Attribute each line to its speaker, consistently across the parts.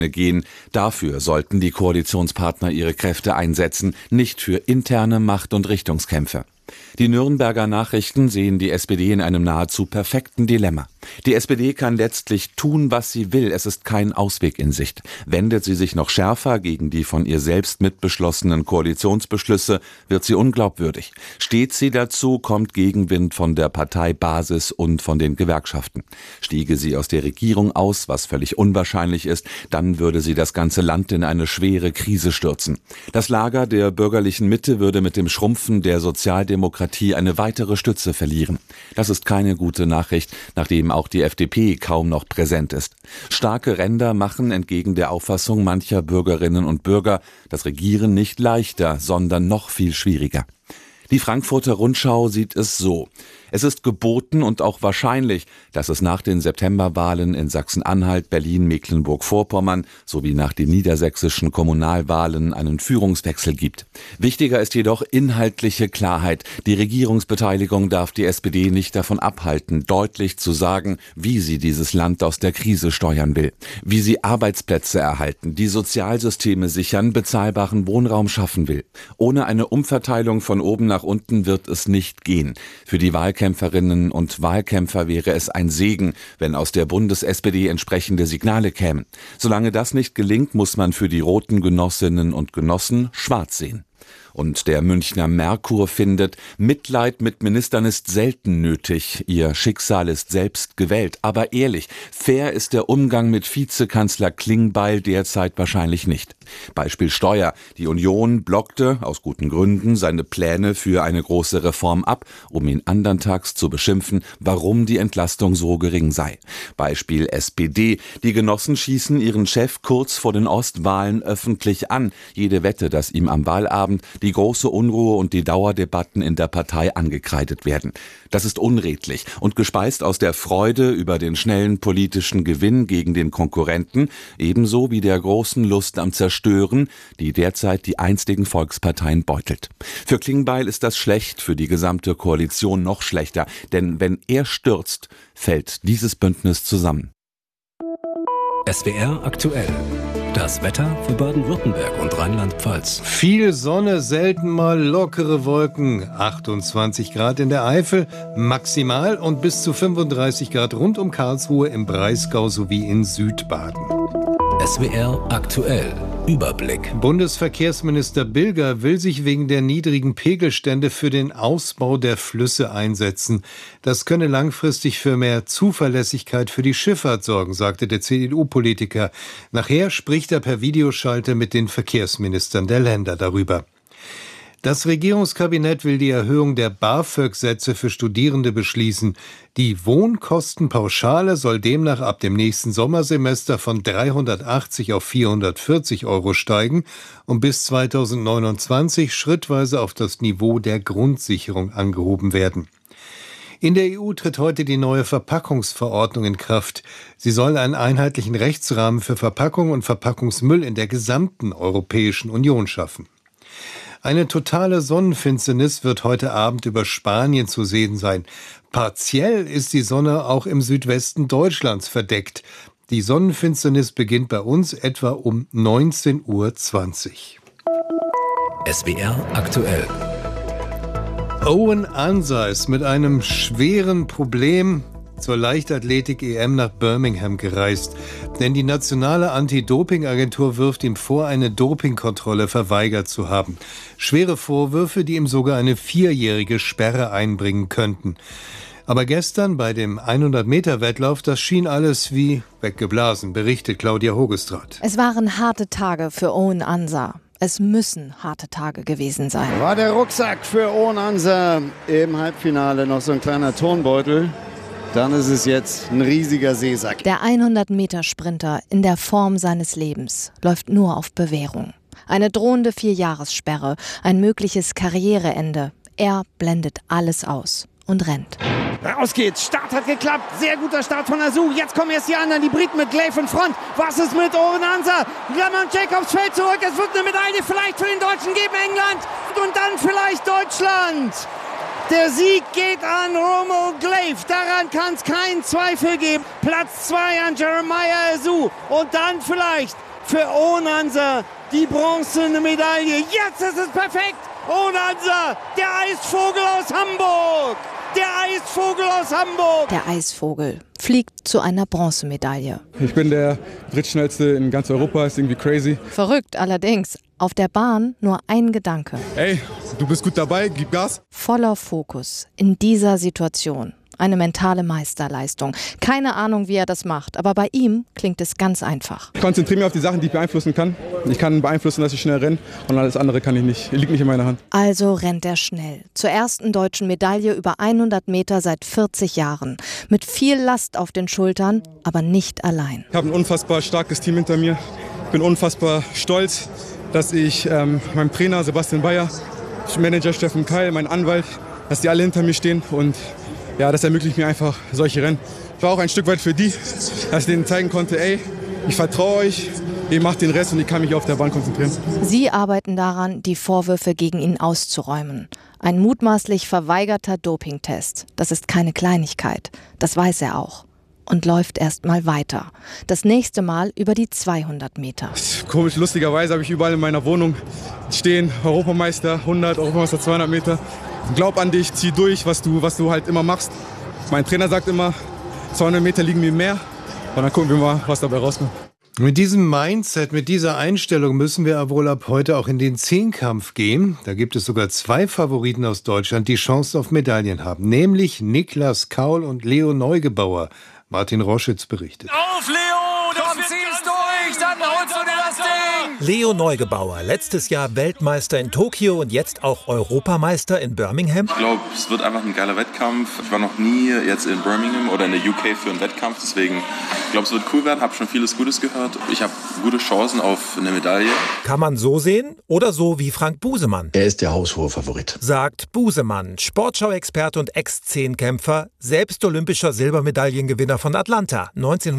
Speaker 1: gehen. Dafür sollten die Koalitionspartner ihre Kräfte einsetzen, nicht für interne Macht- und Richtungskämpfe. Die Nürnberger Nachrichten sehen die SPD in einem nahezu perfekten Dilemma. Die SPD kann letztlich tun, was sie will. Es ist kein Ausweg in Sicht. Wendet sie sich noch schärfer gegen die von ihr selbst mitbeschlossenen Koalitionsbeschlüsse, wird sie unglaubwürdig. Steht sie dazu, kommt Gegenwind von der Parteibasis und von den Gewerkschaften. Stiege sie aus der Regierung aus, was völlig unwahrscheinlich ist, dann würde sie das ganze Land in eine schwere Krise stürzen. Das Lager der bürgerlichen Mitte würde mit dem Schrumpfen der Sozialdemokratie eine weitere Stütze verlieren. Das ist keine gute Nachricht, nachdem auch die FDP kaum noch präsent ist. Starke Ränder machen entgegen der Auffassung mancher Bürgerinnen und Bürger das Regieren nicht leichter, sondern noch viel schwieriger. Die Frankfurter Rundschau sieht es so: Es ist geboten und auch wahrscheinlich, dass es nach den Septemberwahlen in Sachsen-Anhalt, Berlin, Mecklenburg-Vorpommern sowie nach den niedersächsischen Kommunalwahlen einen Führungswechsel gibt. Wichtiger ist jedoch inhaltliche Klarheit. Die Regierungsbeteiligung darf die SPD nicht davon abhalten, deutlich zu sagen, wie sie dieses Land aus der Krise steuern will, wie sie Arbeitsplätze erhalten, die Sozialsysteme sichern, bezahlbaren Wohnraum schaffen will. Ohne eine Umverteilung von oben nach unten wird es nicht gehen. Für die Wahlkämpferinnen und Wahlkämpfer wäre es ein Segen, wenn aus der Bundes-SPD entsprechende Signale kämen. Solange das nicht gelingt, muss man für die roten Genossinnen und Genossen schwarz sehen. Und der Münchner Merkur findet, Mitleid mit Ministern ist selten nötig. Ihr Schicksal ist selbst gewählt. Aber ehrlich, fair ist der Umgang mit Vizekanzler Klingbeil derzeit wahrscheinlich nicht. Beispiel Steuer. Die Union blockte, aus guten Gründen, seine Pläne für eine große Reform ab, um ihn anderntags zu beschimpfen, warum die Entlastung so gering sei. Beispiel SPD. Die Genossen schießen ihren Chef kurz vor den Ostwahlen öffentlich an. Jede Wette, dass ihm am Wahlabend die große Unruhe und die Dauerdebatten in der Partei angekreidet werden. Das ist unredlich und gespeist aus der Freude über den schnellen politischen Gewinn gegen den Konkurrenten, ebenso wie der großen Lust am Zerstören, die derzeit die einstigen Volksparteien beutelt. Für Klingbeil ist das schlecht, für die gesamte Koalition noch schlechter, denn wenn er stürzt, fällt dieses Bündnis zusammen.
Speaker 2: SWR aktuell. Das Wetter für Baden-Württemberg und Rheinland-Pfalz.
Speaker 3: Viel Sonne, selten mal lockere Wolken. 28 Grad in der Eifel maximal und bis zu 35 Grad rund um Karlsruhe im Breisgau sowie in Südbaden.
Speaker 2: SWR aktuell. Überblick.
Speaker 3: Bundesverkehrsminister Bilger will sich wegen der niedrigen Pegelstände für den Ausbau der Flüsse einsetzen. Das könne langfristig für mehr Zuverlässigkeit für die Schifffahrt sorgen, sagte der CDU-Politiker. Nachher spricht er per Videoschalte mit den Verkehrsministern der Länder darüber. Das Regierungskabinett will die Erhöhung der BAföG-Sätze für Studierende beschließen. Die Wohnkostenpauschale soll demnach ab dem nächsten Sommersemester von 380 auf 440 € steigen und bis 2029 schrittweise auf das Niveau der Grundsicherung angehoben werden. In der EU tritt heute die neue Verpackungsverordnung in Kraft. Sie soll einen einheitlichen Rechtsrahmen für Verpackung und Verpackungsmüll in der gesamten Europäischen Union schaffen. Eine totale Sonnenfinsternis wird heute Abend über Spanien zu sehen sein. Partiell ist die Sonne auch im Südwesten Deutschlands verdeckt. Die Sonnenfinsternis beginnt bei uns etwa um 19:20 Uhr.
Speaker 2: SWR aktuell.
Speaker 3: Owen Ansah ist mit einem schweren Problem zur Leichtathletik-EM nach Birmingham gereist. Denn die nationale Anti-Doping-Agentur wirft ihm vor, eine Dopingkontrolle verweigert zu haben. Schwere Vorwürfe, die ihm sogar eine 4-jährige Sperre einbringen könnten. Aber gestern bei dem 100-Meter-Wettlauf, das schien alles wie weggeblasen, berichtet Claudia Hogestraat.
Speaker 4: Es waren harte Tage für Owen Ansah. Es müssen harte Tage gewesen sein.
Speaker 5: War der Rucksack für Owen Ansah im Halbfinale noch so ein kleiner Turnbeutel? Dann ist es jetzt ein riesiger Seesack.
Speaker 4: Der 100-Meter-Sprinter in der Form seines Lebens läuft nur auf Bewährung. Eine drohende 4-Jahressperre, ein mögliches Karriereende. Er blendet alles aus und rennt.
Speaker 6: Raus geht's, Start hat geklappt, sehr guter Start von Azu. Jetzt kommen erst die anderen, die Briten mit Glaive in Front. Was ist mit Owen Ansah? Lamont Jacobs fällt zurück, es wird eine Medaille vielleicht für den Deutschen geben, England und dann vielleicht Deutschland. Der Sieg geht an Romo Glaive, daran kann es keinen Zweifel geben. Platz 2 an Jeremiah Azu und dann vielleicht für Onanser die bronzene Medaille. Jetzt ist es perfekt. Onanser, der Eisvogel aus Hamburg. Der Eisvogel aus Hamburg.
Speaker 4: Der Eisvogel fliegt zu einer Bronzemedaille.
Speaker 7: Ich bin der drittschnellste in ganz Europa, ist irgendwie crazy.
Speaker 4: Verrückt allerdings. Auf der Bahn nur ein Gedanke.
Speaker 7: Ey, du bist gut dabei, gib Gas.
Speaker 4: Voller Fokus in dieser Situation. Eine mentale Meisterleistung. Keine Ahnung, wie er das macht, aber bei ihm klingt es ganz einfach.
Speaker 7: Ich konzentriere mich auf die Sachen, die ich beeinflussen kann. Ich kann beeinflussen, dass ich schnell renne und alles andere kann ich nicht. Liegt nicht in meiner Hand.
Speaker 4: Also rennt er schnell. Zur ersten deutschen Medaille über 100 Meter seit 40 Jahren. Mit viel Last auf den Schultern, aber nicht allein.
Speaker 7: Ich habe ein unfassbar starkes Team hinter mir. Ich bin unfassbar stolz, dass ich meinem Trainer Sebastian Bayer, Manager Steffen Keil, mein Anwalt, dass die alle hinter mir stehen und ja, das ermöglicht mir einfach solche Rennen. Ich war auch ein Stück weit für die, dass ich denen zeigen konnte, ey, ich vertraue euch, ihr macht den Rest und ich kann mich auf der Bahn konzentrieren.
Speaker 4: Sie arbeiten daran, die Vorwürfe gegen ihn auszuräumen. Ein mutmaßlich verweigerter Dopingtest. Das ist keine Kleinigkeit. Das weiß er auch. Und läuft erst mal weiter. Das nächste Mal über die 200 Meter.
Speaker 7: Komisch, lustigerweise habe ich überall in meiner Wohnung stehen, Europameister 100, Europameister 200 Meter. Glaub an dich, zieh durch, was du halt immer machst. Mein Trainer sagt immer, 200 Meter liegen mir mehr. Und dann gucken wir mal, was dabei rauskommt.
Speaker 3: Mit diesem Mindset, mit dieser Einstellung müssen wir wohl ab heute auch in den Zehnkampf gehen. Da gibt es sogar 2 Favoriten aus Deutschland, die Chancen auf Medaillen haben. Nämlich Niklas Kaul und Leo Neugebauer. Martin Roschitz berichtet.
Speaker 8: Auf, Leo! Das ziehst durch! Dann holst du dir das Ding! Leo Neugebauer, letztes Jahr Weltmeister in Tokio und jetzt auch Europameister in Birmingham.
Speaker 9: Ich glaube, es wird einfach ein geiler Wettkampf. Ich war noch nie jetzt in Birmingham oder in der UK für einen Wettkampf. Deswegen, ich glaube, es wird cool werden. Habe schon vieles Gutes gehört. Ich habe gute Chancen auf eine Medaille.
Speaker 8: Kann man so sehen oder so wie Frank Busemann?
Speaker 10: Er ist der haushohe Favorit.
Speaker 8: Sagt Busemann, Sportschau-Experte und Ex-Zehnkämpfer, selbst olympischer Silbermedaillengewinner von Atlanta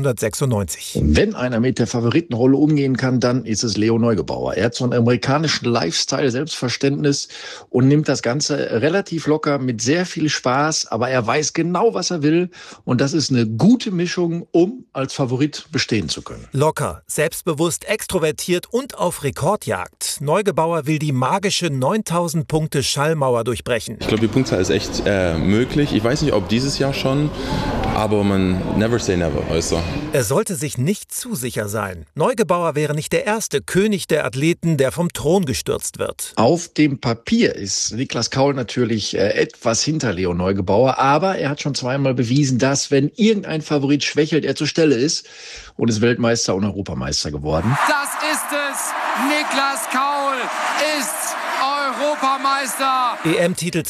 Speaker 8: 1996.
Speaker 10: Wenn einer mit der Favoritenrolle umgehen kann, dann ist es Leo Neugebauer. Er hat so einen amerikanischen Lifestyle, Selbstverständnis und nimmt das Ganze relativ locker mit sehr viel Spaß, aber er weiß genau, was er will und das ist eine gute Mischung, um als Favorit bestehen zu können.
Speaker 8: Locker, selbstbewusst, extrovertiert und auf Rekordjagd. Neugebauer will die magische 9000 Punkte Schallmauer durchbrechen.
Speaker 9: Ich glaube, die Punktzahl ist echt möglich. Ich weiß nicht, ob dieses Jahr schon, aber man never say never, also.
Speaker 8: Er sollte sich nicht zu sicher sein. Neugebauer wäre nicht der erste König der Athleten, der vom Thron gestürzt wird.
Speaker 10: Auf dem Papier ist Niklas Kaul natürlich etwas hinter Leo Neugebauer, aber er hat schon zweimal bewiesen, dass, wenn irgendein Favorit schwächelt, er zur Stelle ist und ist Weltmeister und Europameister geworden.
Speaker 11: Das ist es! Niklas Kaul ist Europameister!
Speaker 8: EM-Titel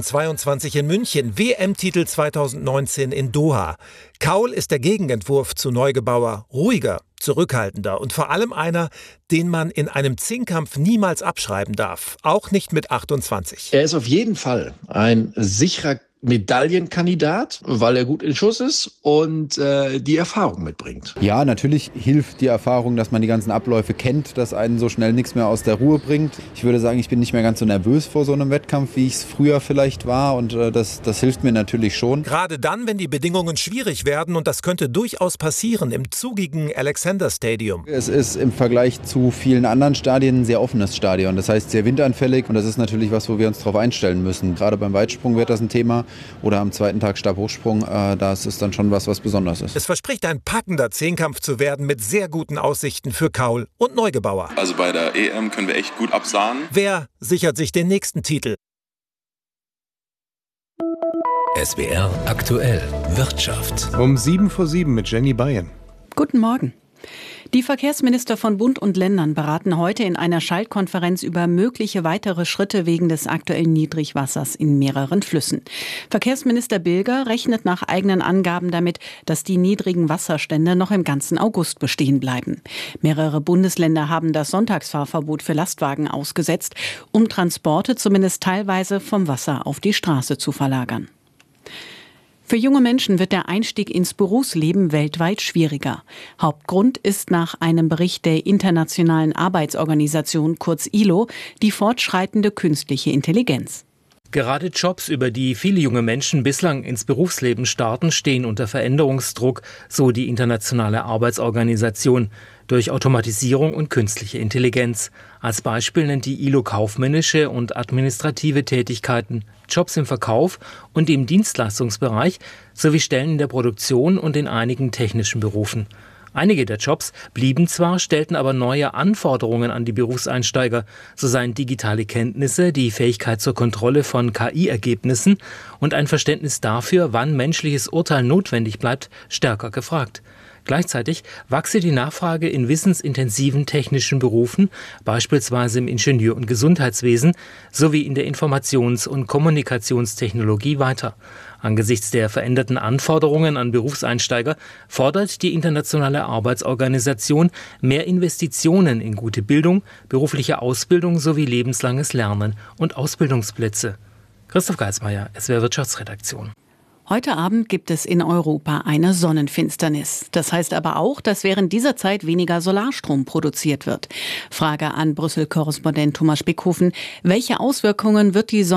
Speaker 8: 2022 in München, WM-Titel 2019 in Doha. Kaul ist der Gegenentwurf zu Neugebauer. Ruhiger, zurückhaltender und vor allem einer, den man in einem Zehnkampf niemals abschreiben darf. Auch nicht mit 28.
Speaker 10: Er ist auf jeden Fall ein sicherer Medaillenkandidat, weil er gut in Schuss ist und die Erfahrung mitbringt.
Speaker 12: Ja, natürlich hilft die Erfahrung, dass man die ganzen Abläufe kennt, dass einen so schnell nichts mehr aus der Ruhe bringt. Ich würde sagen, ich bin nicht mehr ganz so nervös vor so einem Wettkampf, wie ich es früher vielleicht war und das hilft mir natürlich schon.
Speaker 8: Gerade dann, wenn die Bedingungen schwierig werden und das könnte durchaus passieren im zugigen Alexander Stadium.
Speaker 12: Es ist im Vergleich zu vielen anderen Stadien ein sehr offenes Stadion, das heißt sehr windanfällig und das ist natürlich was, wo wir uns darauf einstellen müssen. Gerade beim Weitsprung wird das ein Thema. Oder am zweiten Tag Stabhochsprung, das ist dann schon was Besonderes ist.
Speaker 8: Es verspricht ein packender Zehnkampf zu werden mit sehr guten Aussichten für Kaul und Neugebauer.
Speaker 9: Also bei der EM können wir echt gut absahnen.
Speaker 8: Wer sichert sich den nächsten Titel?
Speaker 2: SWR aktuell Wirtschaft.
Speaker 3: Um 7:07 mit Jenny Bayern.
Speaker 13: Guten Morgen. Die Verkehrsminister von Bund und Ländern beraten heute in einer Schaltkonferenz über mögliche weitere Schritte wegen des aktuellen Niedrigwassers in mehreren Flüssen. Verkehrsminister Bilger rechnet nach eigenen Angaben damit, dass die niedrigen Wasserstände noch im ganzen August bestehen bleiben. Mehrere Bundesländer haben das Sonntagsfahrverbot für Lastwagen ausgesetzt, um Transporte zumindest teilweise vom Wasser auf die Straße zu verlagern. Für junge Menschen wird der Einstieg ins Berufsleben weltweit schwieriger. Hauptgrund ist nach einem Bericht der Internationalen Arbeitsorganisation, kurz ILO, die fortschreitende künstliche Intelligenz.
Speaker 14: Gerade Jobs, über die viele junge Menschen bislang ins Berufsleben starten, stehen unter Veränderungsdruck, so die Internationale Arbeitsorganisation, durch Automatisierung und künstliche Intelligenz. Als Beispiel nennt die ILO kaufmännische und administrative Tätigkeiten, Jobs im Verkauf und im Dienstleistungsbereich sowie Stellen in der Produktion und in einigen technischen Berufen. Einige der Jobs blieben zwar, stellten aber neue Anforderungen an die Berufseinsteiger. So seien digitale Kenntnisse, die Fähigkeit zur Kontrolle von KI-Ergebnissen und ein Verständnis dafür, wann menschliches Urteil notwendig bleibt, stärker gefragt. Gleichzeitig wachse die Nachfrage in wissensintensiven technischen Berufen, beispielsweise im Ingenieur- und Gesundheitswesen, sowie in der Informations- und Kommunikationstechnologie weiter. Angesichts der veränderten Anforderungen an Berufseinsteiger fordert die Internationale Arbeitsorganisation mehr Investitionen in gute Bildung, berufliche Ausbildung sowie lebenslanges Lernen und Ausbildungsplätze. Christoph Geismeier, SWR Wirtschaftsredaktion.
Speaker 13: Heute Abend gibt es in Europa eine Sonnenfinsternis. Das heißt aber auch, dass während dieser Zeit weniger Solarstrom produziert wird. Frage an Brüssel-Korrespondent Thomas Spickhofen. Welche Auswirkungen wird die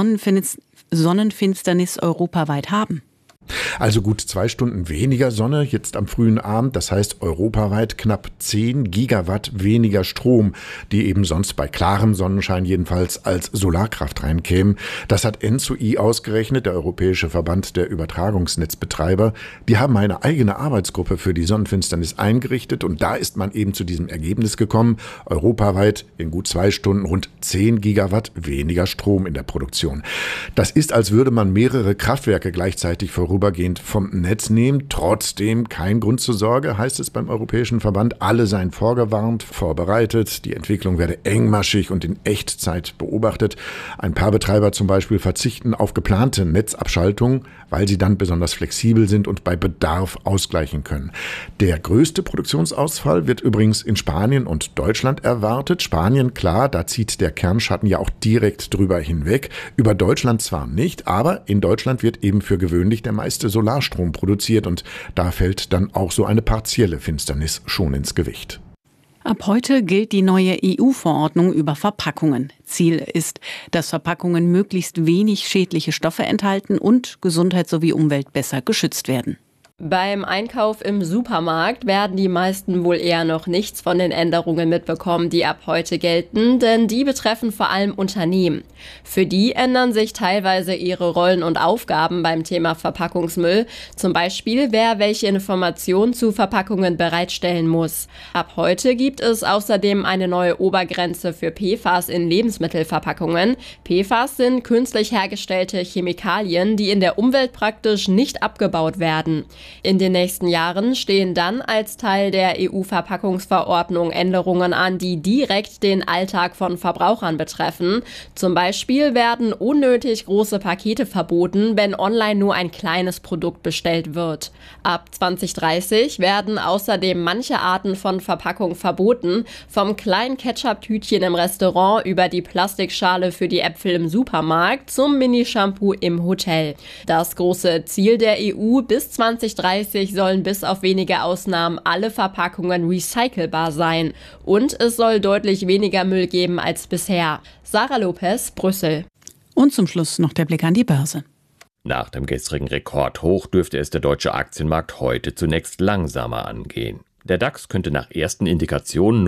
Speaker 13: Sonnenfinsternis europaweit haben?
Speaker 15: Also gut 2 Stunden weniger Sonne jetzt am frühen Abend, das heißt europaweit knapp 10 Gigawatt weniger Strom, die eben sonst bei klarem Sonnenschein jedenfalls als Solarkraft reinkämen. Das hat ENTSO-I ausgerechnet, der Europäische Verband der Übertragungsnetzbetreiber. Die haben eine eigene Arbeitsgruppe für die Sonnenfinsternis eingerichtet und da ist man eben zu diesem Ergebnis gekommen, europaweit in gut 2 Stunden rund 10 Gigawatt weniger Strom in der Produktion. Das ist, als würde man mehrere Kraftwerke gleichzeitig vorübergehend vom Netz nehmen. Trotzdem kein Grund zur Sorge, heißt es beim Europäischen Verband. Alle seien vorgewarnt, vorbereitet. Die Entwicklung werde engmaschig und in Echtzeit beobachtet. Ein paar Betreiber zum Beispiel verzichten auf geplante Netzabschaltungen, weil sie dann besonders flexibel sind und bei Bedarf ausgleichen können. Der größte Produktionsausfall wird übrigens in Spanien und Deutschland erwartet. Spanien, klar, da zieht der Kernschatten ja auch direkt drüber hinweg. Über Deutschland zwar nicht, aber in Deutschland wird eben für gewöhnlich der meiste Solarstrom produziert und da fällt dann auch so eine partielle Finsternis schon ins Gewicht.
Speaker 13: Ab heute gilt die neue EU-Verordnung über Verpackungen. Ziel ist, dass Verpackungen möglichst wenig schädliche Stoffe enthalten und Gesundheit sowie Umwelt besser geschützt werden.
Speaker 16: Beim Einkauf im Supermarkt werden die meisten wohl eher noch nichts von den Änderungen mitbekommen, die ab heute gelten, denn die betreffen vor allem Unternehmen. Für die ändern sich teilweise ihre Rollen und Aufgaben beim Thema Verpackungsmüll, zum Beispiel wer welche Informationen zu Verpackungen bereitstellen muss. Ab heute gibt es außerdem eine neue Obergrenze für PFAS in Lebensmittelverpackungen. PFAS sind künstlich hergestellte Chemikalien, die in der Umwelt praktisch nicht abgebaut werden. In den nächsten Jahren stehen dann als Teil der EU-Verpackungsverordnung Änderungen an, die direkt den Alltag von Verbrauchern betreffen. Zum Beispiel werden unnötig große Pakete verboten, wenn online nur ein kleines Produkt bestellt wird. Ab 2030 werden außerdem manche Arten von Verpackung verboten, vom kleinen Ketchup-Tütchen im Restaurant über die Plastikschale für die Äpfel im Supermarkt zum Mini-Shampoo im Hotel. Das große Ziel der EU: bis 2030 sollen bis auf wenige Ausnahmen alle Verpackungen recycelbar sein. Und es soll deutlich weniger Müll geben als bisher. Sarah Lopez, Brüssel.
Speaker 13: Und zum Schluss noch der Blick an die Börse.
Speaker 17: Nach dem gestrigen Rekordhoch dürfte es der deutsche Aktienmarkt heute zunächst langsamer angehen. Der DAX könnte nach ersten Indikationen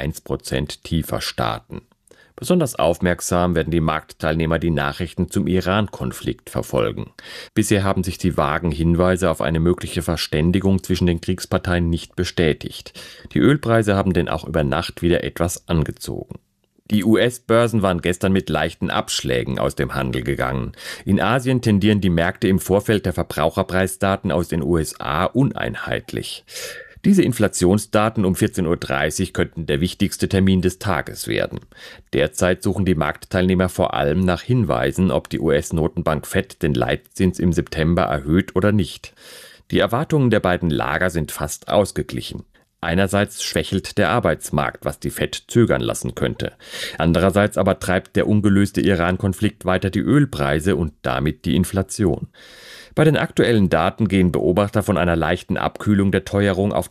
Speaker 17: 0,1% tiefer starten. Besonders aufmerksam werden die Marktteilnehmer die Nachrichten zum Iran-Konflikt verfolgen. Bisher haben sich die vagen Hinweise auf eine mögliche Verständigung zwischen den Kriegsparteien nicht bestätigt. Die Ölpreise haben denn auch über Nacht wieder etwas angezogen. Die US-Börsen waren gestern mit leichten Abschlägen aus dem Handel gegangen. In Asien tendieren die Märkte im Vorfeld der Verbraucherpreisdaten aus den USA uneinheitlich. Diese Inflationsdaten um 14.30 Uhr könnten der wichtigste Termin des Tages werden. Derzeit suchen die Marktteilnehmer vor allem nach Hinweisen, ob die US-Notenbank Fed den Leitzins im September erhöht oder nicht. Die Erwartungen der beiden Lager sind fast ausgeglichen. Einerseits schwächelt der Arbeitsmarkt, was die Fed zögern lassen könnte. Andererseits aber treibt der ungelöste Iran-Konflikt weiter die Ölpreise und damit die Inflation. Bei den aktuellen Daten gehen Beobachter von einer leichten Abkühlung der Teuerung auf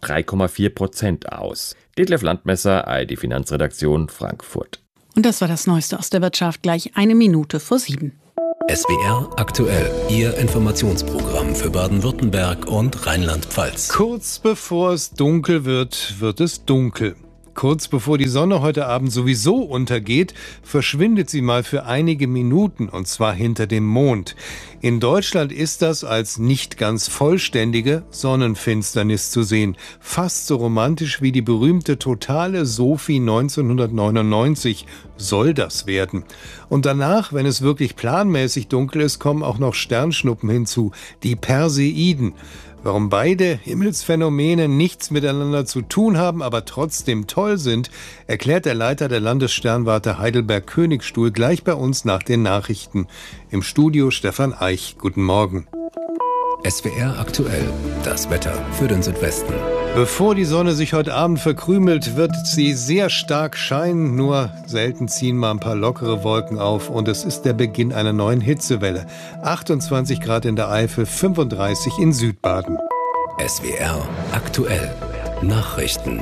Speaker 17: 3,4% aus. Detlef Landmesser, ARD Finanzredaktion, Frankfurt.
Speaker 13: Und das war das Neueste aus der Wirtschaft, gleich 1 Minute vor 7.
Speaker 2: SWR aktuell, Ihr Informationsprogramm für Baden-Württemberg und Rheinland-Pfalz.
Speaker 3: Kurz bevor es dunkel wird, wird es dunkel. Kurz bevor die Sonne heute Abend sowieso untergeht, verschwindet sie mal für einige Minuten, und zwar hinter dem Mond. In Deutschland ist das als nicht ganz vollständige Sonnenfinsternis zu sehen. Fast so romantisch wie die berühmte totale Sophie 1999 soll das werden. Und danach, wenn es wirklich planmäßig dunkel ist, kommen auch noch Sternschnuppen hinzu, die Perseiden. Warum beide Himmelsphänomene nichts miteinander zu tun haben, aber trotzdem toll sind, erklärt der Leiter der Landessternwarte Heidelberg-Königstuhl gleich bei uns nach den Nachrichten. Im Studio Stefan Eich. Guten Morgen.
Speaker 2: SWR aktuell, das Wetter für den Südwesten.
Speaker 3: Bevor die Sonne sich heute Abend verkrümelt, wird sie sehr stark scheinen. Nur selten ziehen mal ein paar lockere Wolken auf. Und es ist der Beginn einer neuen Hitzewelle. 28 Grad in der Eifel, 35 in Südbaden.
Speaker 2: SWR aktuell, Nachrichten.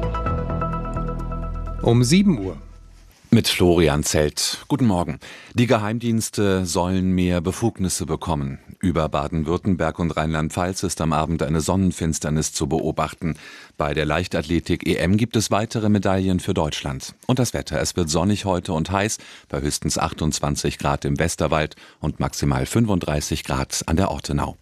Speaker 3: Um 7 Uhr.
Speaker 1: Mit Florian Zelt. Guten Morgen. Die Geheimdienste sollen mehr Befugnisse bekommen. Über Baden-Württemberg und Rheinland-Pfalz ist am Abend eine Sonnenfinsternis zu beobachten. Bei der Leichtathletik-EM gibt es weitere Medaillen für Deutschland. Und das Wetter. Es wird sonnig heute und heiß, bei höchstens 28 Grad im Westerwald und maximal 35 Grad an der Ortenau.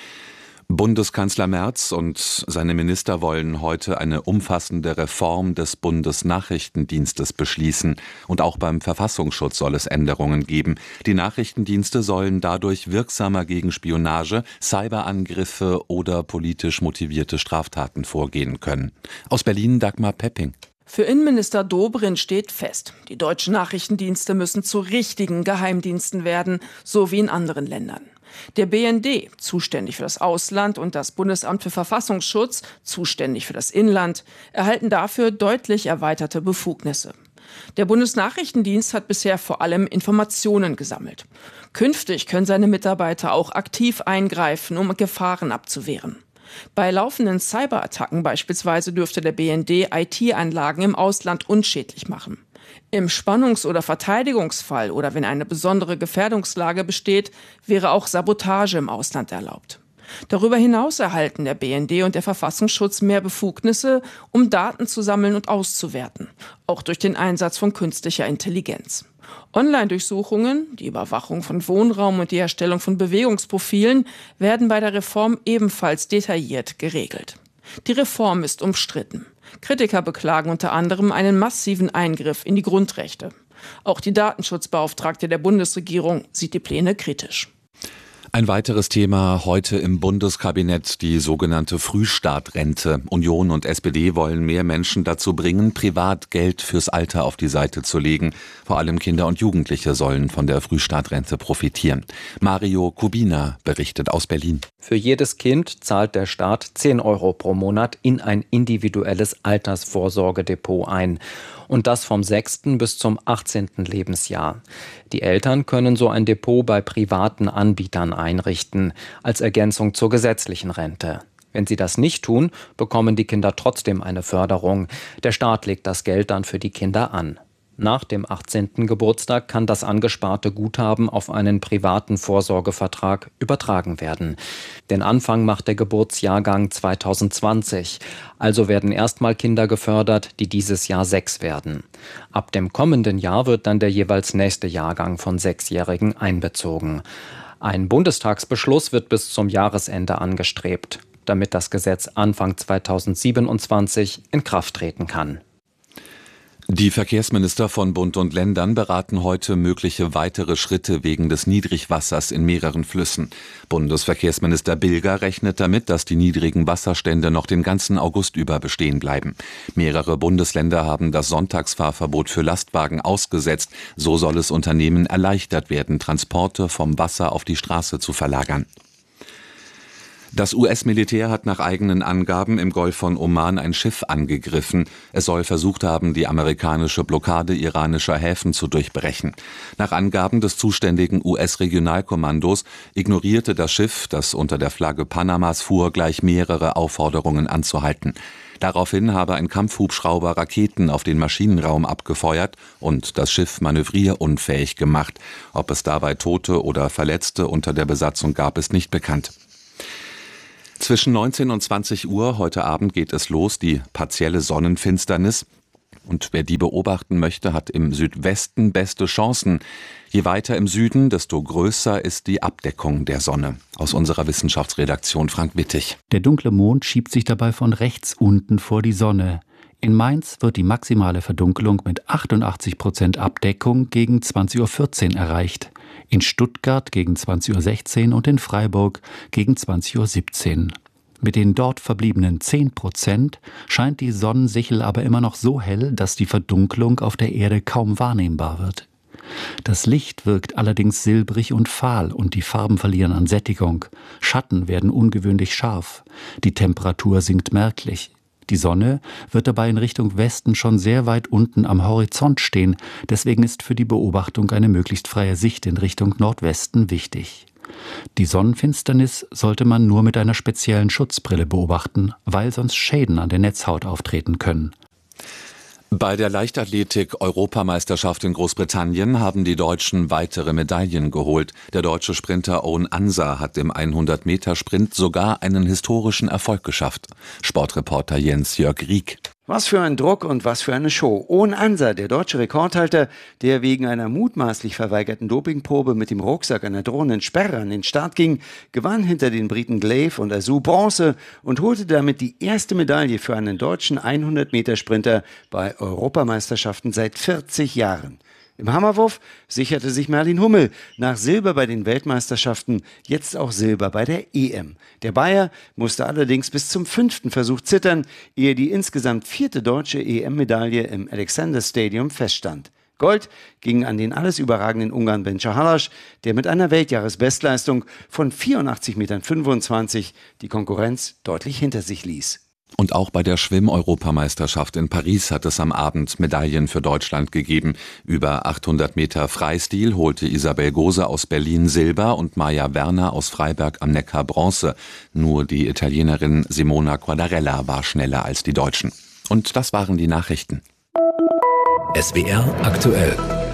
Speaker 1: Bundeskanzler Merz und seine Minister wollen heute eine umfassende Reform des Bundesnachrichtendienstes beschließen. Und auch beim Verfassungsschutz soll es Änderungen geben. Die Nachrichtendienste sollen dadurch wirksamer gegen Spionage, Cyberangriffe oder politisch motivierte Straftaten vorgehen können. Aus Berlin Dagmar Pepping.
Speaker 18: Für Innenminister Dobrindt steht fest, die deutschen Nachrichtendienste müssen zu richtigen Geheimdiensten werden, so wie in anderen Ländern. Der BND, zuständig für das Ausland, und das Bundesamt für Verfassungsschutz, zuständig für das Inland, erhalten dafür deutlich erweiterte Befugnisse. Der Bundesnachrichtendienst hat bisher vor allem Informationen gesammelt. Künftig können seine Mitarbeiter auch aktiv eingreifen, um Gefahren abzuwehren. Bei laufenden Cyberattacken beispielsweise dürfte der BND IT-Anlagen im Ausland unschädlich machen. Im Spannungs- oder Verteidigungsfall oder wenn eine besondere Gefährdungslage besteht, wäre auch Sabotage im Ausland erlaubt. Darüber hinaus erhalten der BND und der Verfassungsschutz mehr Befugnisse, um Daten zu sammeln und auszuwerten, auch durch den Einsatz von künstlicher Intelligenz. Online-Durchsuchungen, die Überwachung von Wohnraum und die Erstellung von Bewegungsprofilen werden bei der Reform ebenfalls detailliert geregelt. Die Reform ist umstritten. Kritiker beklagen unter anderem einen massiven Eingriff in die Grundrechte. Auch die Datenschutzbeauftragte der Bundesregierung sieht die Pläne kritisch.
Speaker 1: Ein weiteres Thema heute im Bundeskabinett, die sogenannte Frühstartrente. Union und SPD wollen mehr Menschen dazu bringen, privat Geld fürs Alter auf die Seite zu legen. Vor allem Kinder und Jugendliche sollen von der Frühstartrente profitieren. Mario Kubina berichtet aus Berlin.
Speaker 19: Für jedes Kind zahlt der Staat 10 € pro Monat in ein individuelles Altersvorsorgedepot ein. Und das vom 6. bis zum 18. Lebensjahr. Die Eltern können so ein Depot bei privaten Anbietern einrichten, als Ergänzung zur gesetzlichen Rente. Wenn sie das nicht tun, bekommen die Kinder trotzdem eine Förderung. Der Staat legt das Geld dann für die Kinder an. Nach dem 18. Geburtstag kann das angesparte Guthaben auf einen privaten Vorsorgevertrag übertragen werden. Den Anfang macht der Geburtsjahrgang 2020. Also werden erstmal Kinder gefördert, die dieses Jahr 6 werden. Ab dem kommenden Jahr wird dann der jeweils nächste Jahrgang von 6-Jährigen einbezogen. Ein Bundestagsbeschluss wird bis zum Jahresende angestrebt, damit das Gesetz Anfang 2027 in Kraft treten kann.
Speaker 1: Die Verkehrsminister von Bund und Ländern beraten heute mögliche weitere Schritte wegen des Niedrigwassers in mehreren Flüssen. Bundesverkehrsminister Bilger rechnet damit, dass die niedrigen Wasserstände noch den ganzen August über bestehen bleiben. Mehrere Bundesländer haben das Sonntagsfahrverbot für Lastwagen ausgesetzt. So soll es Unternehmen erleichtert werden, Transporte vom Wasser auf die Straße zu verlagern. Das US-Militär hat nach eigenen Angaben im Golf von Oman ein Schiff angegriffen. Es soll versucht haben, die amerikanische Blockade iranischer Häfen zu durchbrechen. Nach Angaben des zuständigen US-Regionalkommandos ignorierte das Schiff, das unter der Flagge Panamas fuhr, gleich mehrere Aufforderungen anzuhalten. Daraufhin habe ein Kampfhubschrauber Raketen auf den Maschinenraum abgefeuert und das Schiff manövrierunfähig gemacht. Ob es dabei Tote oder Verletzte unter der Besatzung gab, ist nicht bekannt. Zwischen 19 und 20 Uhr heute Abend geht es los, die partielle Sonnenfinsternis. Und wer die beobachten möchte, hat im Südwesten beste Chancen. Je weiter im Süden, desto größer ist die Abdeckung der Sonne. Aus unserer Wissenschaftsredaktion Frank Wittig.
Speaker 20: Der dunkle Mond schiebt sich dabei von rechts unten vor die Sonne. In Mainz wird die maximale Verdunkelung mit 88% Abdeckung gegen 20.14 Uhr erreicht. In Stuttgart gegen 20.16 Uhr und in Freiburg gegen 20.17 Uhr. Mit den dort verbliebenen 10% scheint die Sonnensichel aber immer noch so hell, dass die Verdunklung auf der Erde kaum wahrnehmbar wird. Das Licht wirkt allerdings silbrig und fahl und die Farben verlieren an Sättigung. Schatten werden ungewöhnlich scharf. Die Temperatur sinkt merklich. Die Sonne wird dabei in Richtung Westen schon sehr weit unten am Horizont stehen. Deswegen ist für die Beobachtung eine möglichst freie Sicht in Richtung Nordwesten wichtig. Die Sonnenfinsternis sollte man nur mit einer speziellen Schutzbrille beobachten, weil sonst Schäden an der Netzhaut auftreten können.
Speaker 1: Bei der Leichtathletik-Europameisterschaft in Großbritannien haben die Deutschen weitere Medaillen geholt. Der deutsche Sprinter Owen Ansa hat im 100-Meter-Sprint sogar einen historischen Erfolg geschafft. Sportreporter Jens-Jörg Rieck.
Speaker 21: Was für ein Druck und was für eine Show. Owen Ansa, der deutsche Rekordhalter, der wegen einer mutmaßlich verweigerten Dopingprobe mit dem Rucksack einer drohenden Sperre an den Start ging, gewann hinter den Briten Glaive und Azou Bronze und holte damit die erste Medaille für einen deutschen 100-Meter-Sprinter bei Europameisterschaften seit 40 Jahren. Im Hammerwurf sicherte sich Merlin Hummel nach Silber bei den Weltmeisterschaften jetzt auch Silber bei der EM. Der Bayer musste allerdings bis zum 5. Versuch zittern, ehe die insgesamt 4. deutsche EM-Medaille im Alexander Stadium feststand. Gold ging an den alles überragenden Ungarn Bencha Halas, der mit einer Weltjahresbestleistung von 84,25 Metern die Konkurrenz deutlich hinter sich ließ.
Speaker 1: Und auch bei der Schwimm-Europameisterschaft in Paris hat es am Abend Medaillen für Deutschland gegeben. Über 800 Meter Freistil holte Isabel Gose aus Berlin Silber und Maja Werner aus Freiberg am Neckar Bronze. Nur die Italienerin Simona Quadarella war schneller als die Deutschen. Und das waren die Nachrichten.
Speaker 2: SWR aktuell.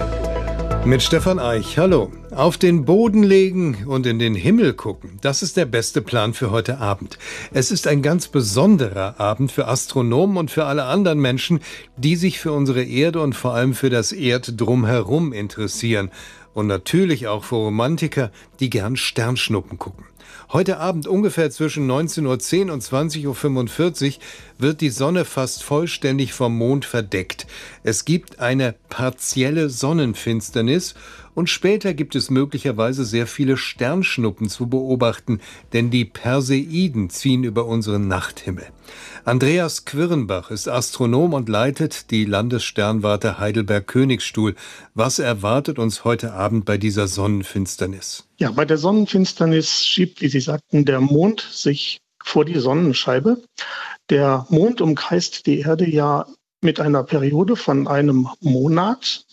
Speaker 3: Mit Stefan Eich. Hallo. Auf den Boden legen und in den Himmel gucken. Das ist der beste Plan für heute Abend. Es ist ein ganz besonderer Abend für Astronomen und für alle anderen Menschen, die sich für unsere Erde und vor allem für das Erddrumherum interessieren. Und natürlich auch für Romantiker, die gern Sternschnuppen gucken. Heute Abend ungefähr zwischen 19.10 Uhr und 20.45 Uhr wird die Sonne fast vollständig vom Mond verdeckt. Es gibt eine partielle Sonnenfinsternis und später gibt es möglicherweise sehr viele Sternschnuppen zu beobachten, denn die Perseiden ziehen über unseren Nachthimmel. Andreas Quirrenbach ist Astronom und leitet die Landessternwarte Heidelberg-Königsstuhl. Was erwartet uns heute Abend bei dieser Sonnenfinsternis?
Speaker 22: Ja, bei der Sonnenfinsternis schiebt, wie Sie sagten, der Mond sich vor die Sonnenscheibe. Der Mond umkreist die Erde ja mit einer Periode von einem Monat.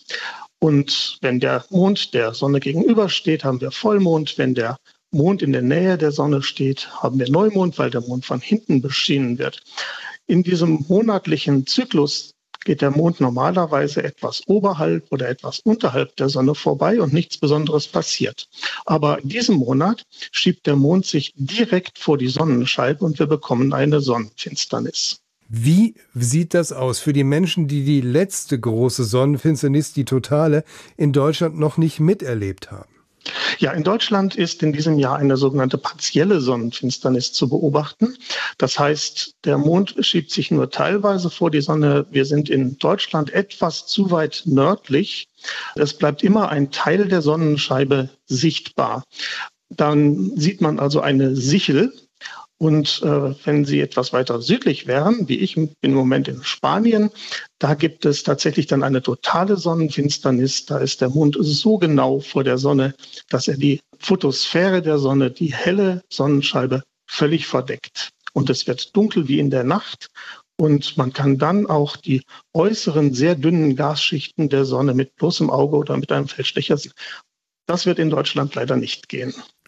Speaker 22: Und wenn der Mond der Sonne gegenübersteht, haben wir Vollmond. Wenn der Mond in der Nähe der Sonne steht, haben wir Neumond, weil der Mond von hinten beschienen wird. In diesem monatlichen Zyklus geht der Mond normalerweise etwas oberhalb oder etwas unterhalb der Sonne vorbei und nichts Besonderes passiert. Aber in diesem Monat schiebt der Mond sich direkt vor die Sonnenscheibe und wir bekommen eine Sonnenfinsternis.
Speaker 3: Wie sieht das aus für die Menschen, die die letzte große Sonnenfinsternis, die totale, in Deutschland noch nicht miterlebt haben?
Speaker 22: Ja, in Deutschland ist in diesem Jahr eine sogenannte partielle Sonnenfinsternis zu beobachten. Das heißt, der Mond schiebt sich nur teilweise vor die Sonne. Wir sind in Deutschland etwas zu weit nördlich. Es bleibt immer ein Teil der Sonnenscheibe sichtbar. Dann sieht man also eine Sichel. Und wenn Sie etwas weiter südlich wären, wie ich bin im Moment in Spanien, da gibt es tatsächlich dann eine totale Sonnenfinsternis. Da ist der Mond so genau vor der Sonne, dass er die Photosphäre der Sonne, die helle Sonnenscheibe, völlig verdeckt. Und es wird dunkel wie in der Nacht. Und man kann dann auch die äußeren, sehr dünnen Gasschichten der Sonne mit bloßem Auge oder mit einem Feldstecher sehen. Das wird in Deutschland leider nicht gehen.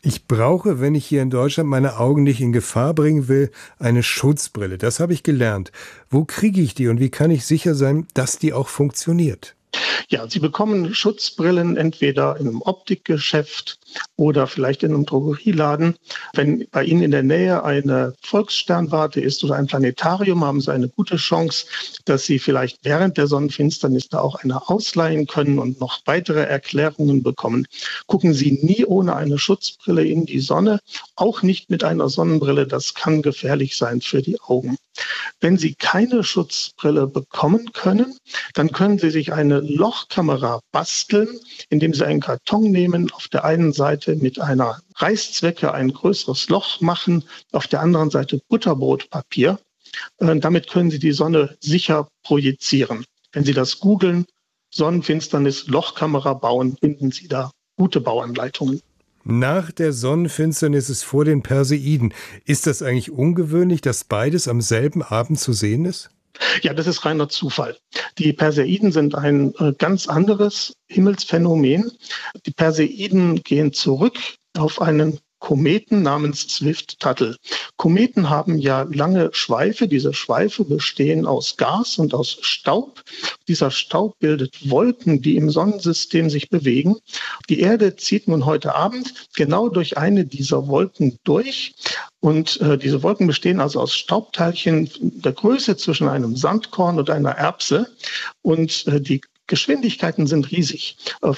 Speaker 3: Ich brauche, wenn ich hier in Deutschland meine Augen nicht in Gefahr bringen will, eine Schutzbrille. Das habe ich gelernt. Wo kriege ich die und wie kann ich sicher sein, dass die auch funktioniert?
Speaker 22: Ja, Sie bekommen Schutzbrillen entweder in einem Optikgeschäft oder vielleicht in einem Drogerieladen. Wenn bei Ihnen in der Nähe eine Volkssternwarte ist oder ein Planetarium, haben Sie eine gute Chance, dass Sie vielleicht während der Sonnenfinsternis da auch eine ausleihen können und noch weitere Erklärungen bekommen. Gucken Sie nie ohne eine Schutzbrille in die Sonne, auch nicht mit einer Sonnenbrille. Das kann gefährlich sein für die Augen. Wenn Sie keine Schutzbrille bekommen können, dann können Sie sich eine Lochkamera basteln, indem Sie einen Karton nehmen, auf der einen Seite mit einer Reißzwecke ein größeres Loch machen, auf der anderen Seite Butterbrotpapier. Damit können Sie die Sonne sicher projizieren. Wenn Sie das googeln, Sonnenfinsternis, Lochkamera bauen, finden Sie da gute Bauanleitungen.
Speaker 3: Nach der Sonnenfinsternis ist vor den Perseiden. Ist das eigentlich ungewöhnlich, dass beides am selben Abend zu sehen ist?
Speaker 22: Ja, das ist reiner Zufall. Die Perseiden sind ein ganz anderes Himmelsphänomen. Die Perseiden gehen zurück auf einen Kometen namens Swift-Tuttle. Kometen haben ja lange Schweife. Diese Schweife bestehen aus Gas und aus Staub. Dieser Staub bildet Wolken, die im Sonnensystem sich bewegen. Die Erde zieht nun heute Abend genau durch eine dieser Wolken durch. Und diese Wolken bestehen also aus Staubteilchen der Größe zwischen einem Sandkorn und einer Erbse. Und die Geschwindigkeiten sind riesig,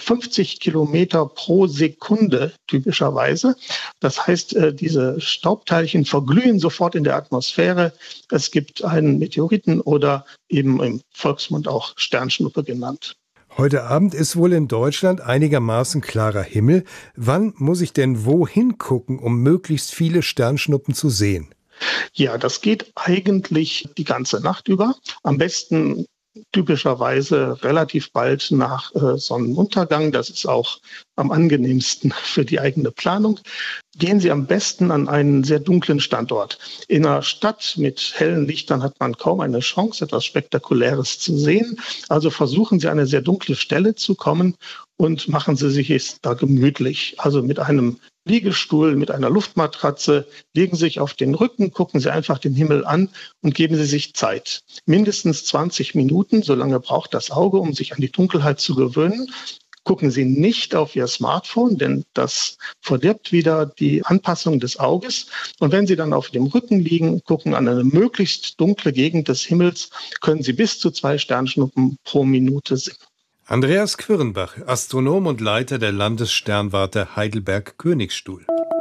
Speaker 22: 50 Kilometer pro Sekunde typischerweise. Das heißt, diese Staubteilchen verglühen sofort in der Atmosphäre. Es gibt einen Meteoriten oder eben im Volksmund auch Sternschnuppe genannt.
Speaker 3: Heute Abend ist wohl in Deutschland einigermaßen klarer Himmel. Wann muss ich denn wohin gucken, um möglichst viele Sternschnuppen zu sehen?
Speaker 22: Ja, das geht eigentlich die ganze Nacht über. Am besten typischerweise relativ bald nach Sonnenuntergang. Das ist auch am angenehmsten für die eigene Planung. Gehen Sie am besten an einen sehr dunklen Standort. In einer Stadt mit hellen Lichtern hat man kaum eine Chance, etwas Spektakuläres zu sehen. Also versuchen Sie, an eine sehr dunkle Stelle zu kommen und machen Sie sich es da gemütlich. Also mit einem Liegestuhl, mit einer Luftmatratze, legen Sie sich auf den Rücken, gucken Sie einfach den Himmel an und geben Sie sich Zeit. Mindestens 20 Minuten, so lange braucht das Auge, um sich an die Dunkelheit zu gewöhnen. Gucken Sie nicht auf Ihr Smartphone, denn das verdirbt wieder die Anpassung des Auges. Und wenn Sie dann auf dem Rücken liegen, gucken an eine möglichst dunkle Gegend des Himmels, können Sie bis zu 2 Sternschnuppen pro Minute sehen.
Speaker 3: Andreas Quirnbach, Astronom und Leiter der Landessternwarte Heidelberg-Königsstuhl.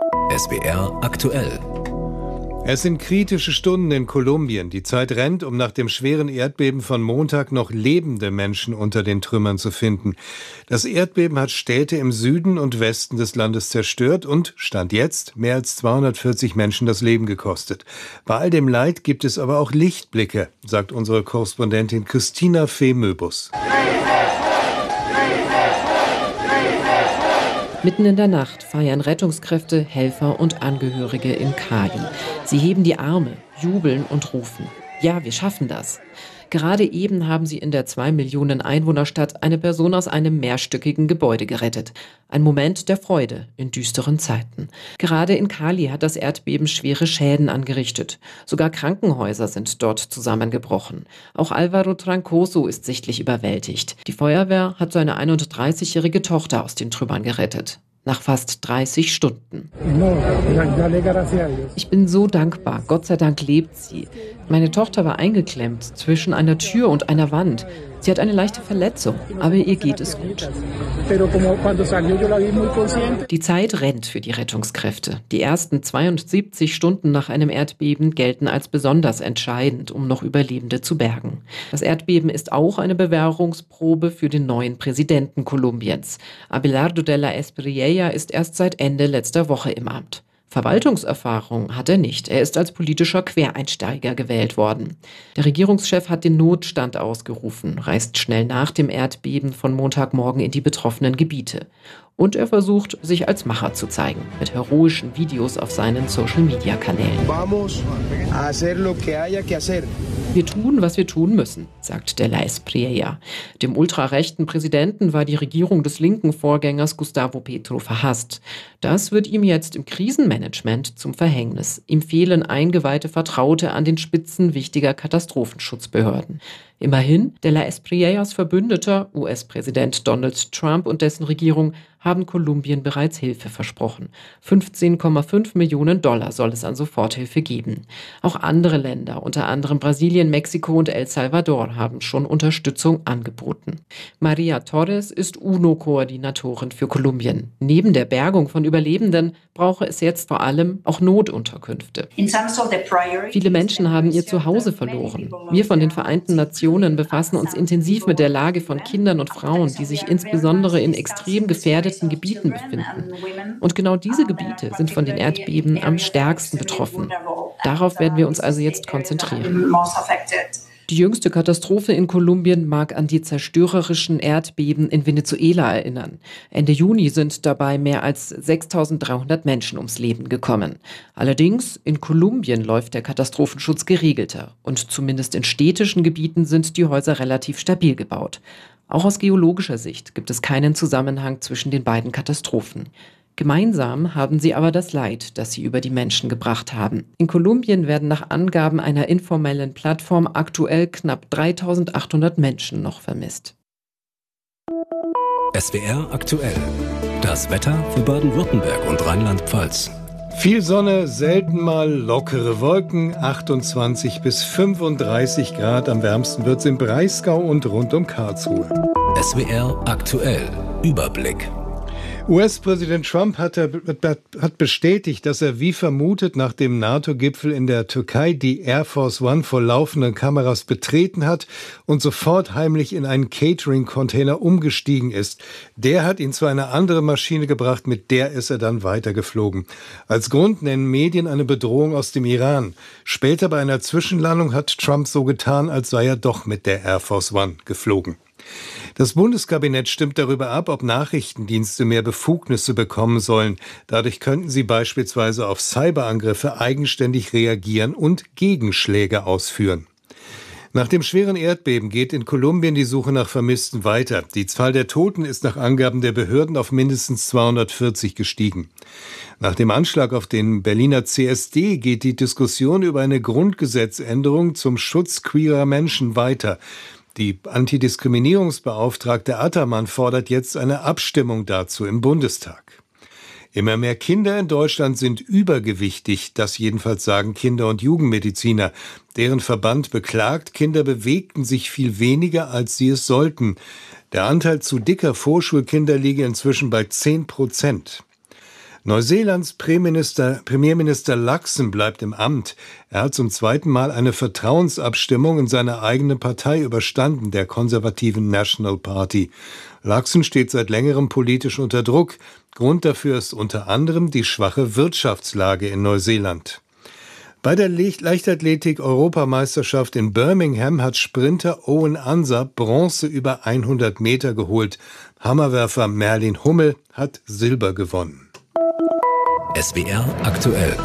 Speaker 2: SWR aktuell.
Speaker 3: Es sind kritische Stunden in Kolumbien. Die Zeit rennt, um nach dem schweren Erdbeben von Montag noch lebende Menschen unter den Trümmern zu finden. Das Erdbeben hat Städte im Süden und Westen des Landes zerstört und, Stand jetzt, mehr als 240 Menschen das Leben gekostet. Bei all dem Leid gibt es aber auch Lichtblicke, sagt unsere Korrespondentin Christina Fee-Möbus.
Speaker 5: Mitten in der Nacht feiern Rettungskräfte, Helfer und Angehörige in Cali. Sie heben die Arme, jubeln und rufen: Ja, wir schaffen das. Gerade eben haben sie in der 2 Millionen Einwohnerstadt eine Person aus einem mehrstöckigen Gebäude gerettet. Ein Moment der Freude in düsteren Zeiten. Gerade in Cali hat das Erdbeben schwere Schäden angerichtet. Sogar Krankenhäuser sind dort zusammengebrochen. Auch Alvaro Trancoso ist sichtlich überwältigt. Die Feuerwehr hat seine 31-jährige Tochter aus den Trümmern gerettet. Nach fast 30 Stunden. Ich bin so dankbar. Gott sei Dank lebt sie. Meine Tochter war eingeklemmt zwischen einer Tür und einer Wand. Sie hat eine leichte Verletzung, aber ihr geht es gut. Die Zeit rennt für die Rettungskräfte. Die ersten 72 Stunden nach einem Erdbeben gelten als besonders entscheidend, um noch Überlebende zu bergen. Das Erdbeben ist auch eine Bewährungsprobe für den neuen Präsidenten Kolumbiens. Abelardo de la Espriella ist erst seit Ende letzter Woche im Amt. Verwaltungserfahrung hat er nicht. Er ist als politischer Quereinsteiger gewählt worden. Der Regierungschef hat den Notstand ausgerufen, reist schnell nach dem Erdbeben von Montagmorgen in die betroffenen Gebiete. Und er versucht, sich als Macher zu zeigen, mit heroischen Videos auf seinen Social-Media-Kanälen. Wir tun, was wir tun müssen, sagt de la Espriella. Dem ultrarechten Präsidenten war die Regierung des linken Vorgängers Gustavo Petro verhasst. Das wird ihm jetzt im Krisenmanagement zum Verhängnis. Ihm fehlen eingeweihte Vertraute an den Spitzen wichtiger Katastrophenschutzbehörden. Immerhin, de la Espriellas Verbündeter, US-Präsident Donald Trump und dessen Regierung, haben Kolumbien bereits Hilfe versprochen. 15,5 Millionen $ soll es an Soforthilfe geben. Auch andere Länder, unter anderem Brasilien, Mexiko und El Salvador, haben schon Unterstützung angeboten. Maria Torres ist UNO-Koordinatorin für Kolumbien. Neben der Bergung von Überlebenden brauche es jetzt vor allem auch Notunterkünfte. Viele Menschen haben ihr Zuhause verloren. Wir von den Vereinten Nationen befassen uns intensiv mit der Lage von Kindern und Frauen, die sich insbesondere in extrem gefährdeten Gebieten befinden. Und genau diese Gebiete sind von den Erdbeben am stärksten betroffen. Darauf werden wir uns also jetzt konzentrieren. Die jüngste Katastrophe in Kolumbien mag an die zerstörerischen Erdbeben in Venezuela erinnern. Ende Juni sind dabei mehr als 6.300 Menschen ums Leben gekommen. Allerdings, in Kolumbien läuft der Katastrophenschutz geregelter. Und zumindest in städtischen Gebieten sind die Häuser relativ stabil gebaut. Auch aus geologischer Sicht gibt es keinen Zusammenhang zwischen den beiden Katastrophen. Gemeinsam haben sie aber das Leid, das sie über die Menschen gebracht haben. In Kolumbien werden nach Angaben einer informellen Plattform aktuell knapp 3.800 Menschen noch vermisst.
Speaker 2: SWR aktuell. Das Wetter für Baden-Württemberg und Rheinland-Pfalz.
Speaker 3: Viel Sonne, selten mal lockere Wolken, 28 bis 35 Grad. Am wärmsten wird es im Breisgau und rund um Karlsruhe.
Speaker 2: SWR aktuell. Überblick.
Speaker 3: US-Präsident Trump hat bestätigt, dass er wie vermutet nach dem NATO-Gipfel in der Türkei die Air Force One vor laufenden Kameras betreten hat und sofort heimlich in einen Catering-Container umgestiegen ist. Der hat ihn zu einer anderen Maschine gebracht, mit der ist er dann weitergeflogen. Als Grund nennen Medien eine Bedrohung aus dem Iran. Später bei einer Zwischenlandung hat Trump so getan, als sei er doch mit der Air Force One geflogen. Das Bundeskabinett stimmt darüber ab, ob Nachrichtendienste mehr Befugnisse bekommen sollen. Dadurch könnten sie beispielsweise auf Cyberangriffe eigenständig reagieren und Gegenschläge ausführen. Nach dem schweren Erdbeben geht in Kolumbien die Suche nach Vermissten weiter. Die Zahl der Toten ist nach Angaben der Behörden auf mindestens 240 gestiegen. Nach dem Anschlag auf den Berliner CSD geht die Diskussion über eine Grundgesetzänderung zum Schutz queerer Menschen weiter. Die Antidiskriminierungsbeauftragte Attermann fordert jetzt eine Abstimmung dazu im Bundestag. Immer mehr Kinder in Deutschland sind übergewichtig, das jedenfalls sagen Kinder- und Jugendmediziner. Deren Verband beklagt, Kinder bewegten sich viel weniger, als sie es sollten. Der Anteil zu dicker Vorschulkinder liege inzwischen bei 10%. Neuseelands Premierminister Luxon bleibt im Amt. Er hat zum zweiten Mal eine Vertrauensabstimmung in seiner eigenen Partei überstanden, der konservativen National Party. Luxon steht seit längerem politisch unter Druck. Grund dafür ist unter anderem die schwache Wirtschaftslage in Neuseeland. Bei der Leichtathletik-Europameisterschaft in Birmingham hat Sprinter Owen Ansah Bronze über 100 Meter geholt. Hammerwerfer Merlin Hummel hat Silber gewonnen.
Speaker 2: SWR aktuell.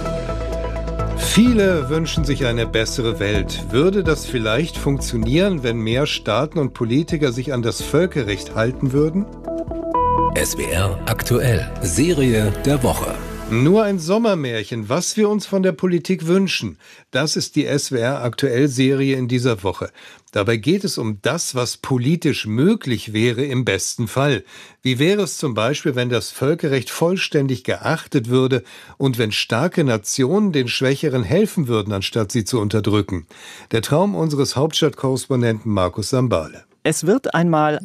Speaker 3: Viele wünschen sich eine bessere Welt. Würde das vielleicht funktionieren, wenn mehr Staaten und Politiker sich an das Völkerrecht halten würden?
Speaker 2: SWR aktuell. Serie der Woche.
Speaker 3: Nur ein Sommermärchen, was wir uns von der Politik wünschen. Das ist die SWR-Aktuell-Serie in dieser Woche. Dabei geht es um das, was politisch möglich wäre im besten Fall. Wie wäre es zum Beispiel, wenn das Völkerrecht vollständig geachtet würde und wenn starke Nationen den Schwächeren helfen würden, anstatt sie zu unterdrücken? Der Traum unseres Hauptstadtkorrespondenten Markus Sambale.
Speaker 4: Es wird einmal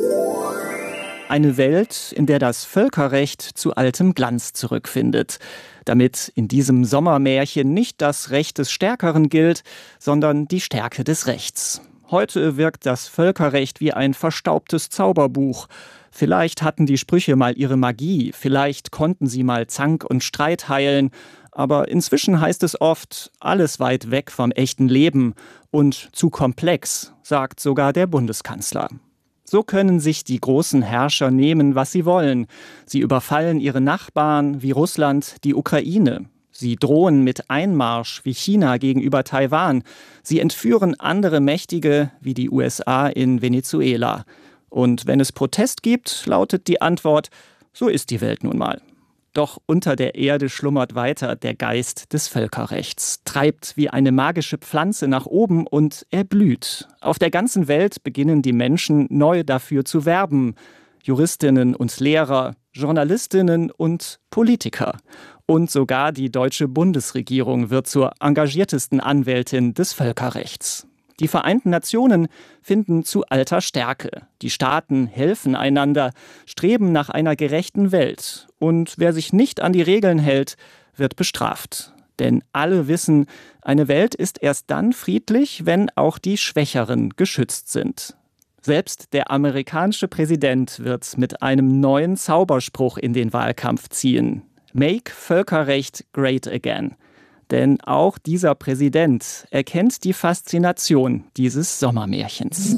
Speaker 4: eine Welt, in der das Völkerrecht zu altem Glanz zurückfindet. Damit in diesem Sommermärchen nicht das Recht des Stärkeren gilt, sondern die Stärke des Rechts. Heute wirkt das Völkerrecht wie ein verstaubtes Zauberbuch. Vielleicht hatten die Sprüche mal ihre Magie, vielleicht konnten sie mal Zank und Streit heilen. Aber inzwischen heißt es oft, alles weit weg vom echten Leben und zu komplex, sagt sogar der Bundeskanzler. So können sich die großen Herrscher nehmen, was sie wollen. Sie überfallen ihre Nachbarn wie Russland die Ukraine. Sie drohen mit Einmarsch wie China gegenüber Taiwan. Sie entführen andere Mächtige wie die USA in Venezuela. Und wenn es Protest gibt, lautet die Antwort, so ist die Welt nun mal. Doch unter der Erde schlummert weiter der Geist des Völkerrechts, treibt wie eine magische Pflanze nach oben und er blüht. Auf der ganzen Welt beginnen die Menschen neu dafür zu werben. Juristinnen und Lehrer, Journalistinnen und Politiker. Und sogar die deutsche Bundesregierung wird zur engagiertesten Anwältin des Völkerrechts. Die Vereinten Nationen finden zu alter Stärke. Die Staaten helfen einander, streben nach einer gerechten Welt. Und wer sich nicht an die Regeln hält, wird bestraft. Denn alle wissen, eine Welt ist erst dann friedlich, wenn auch die Schwächeren geschützt sind. Selbst der amerikanische Präsident wird mit einem neuen Zauberspruch in den Wahlkampf ziehen. Make Völkerrecht great again. Denn auch dieser Präsident erkennt die Faszination dieses Sommermärchens.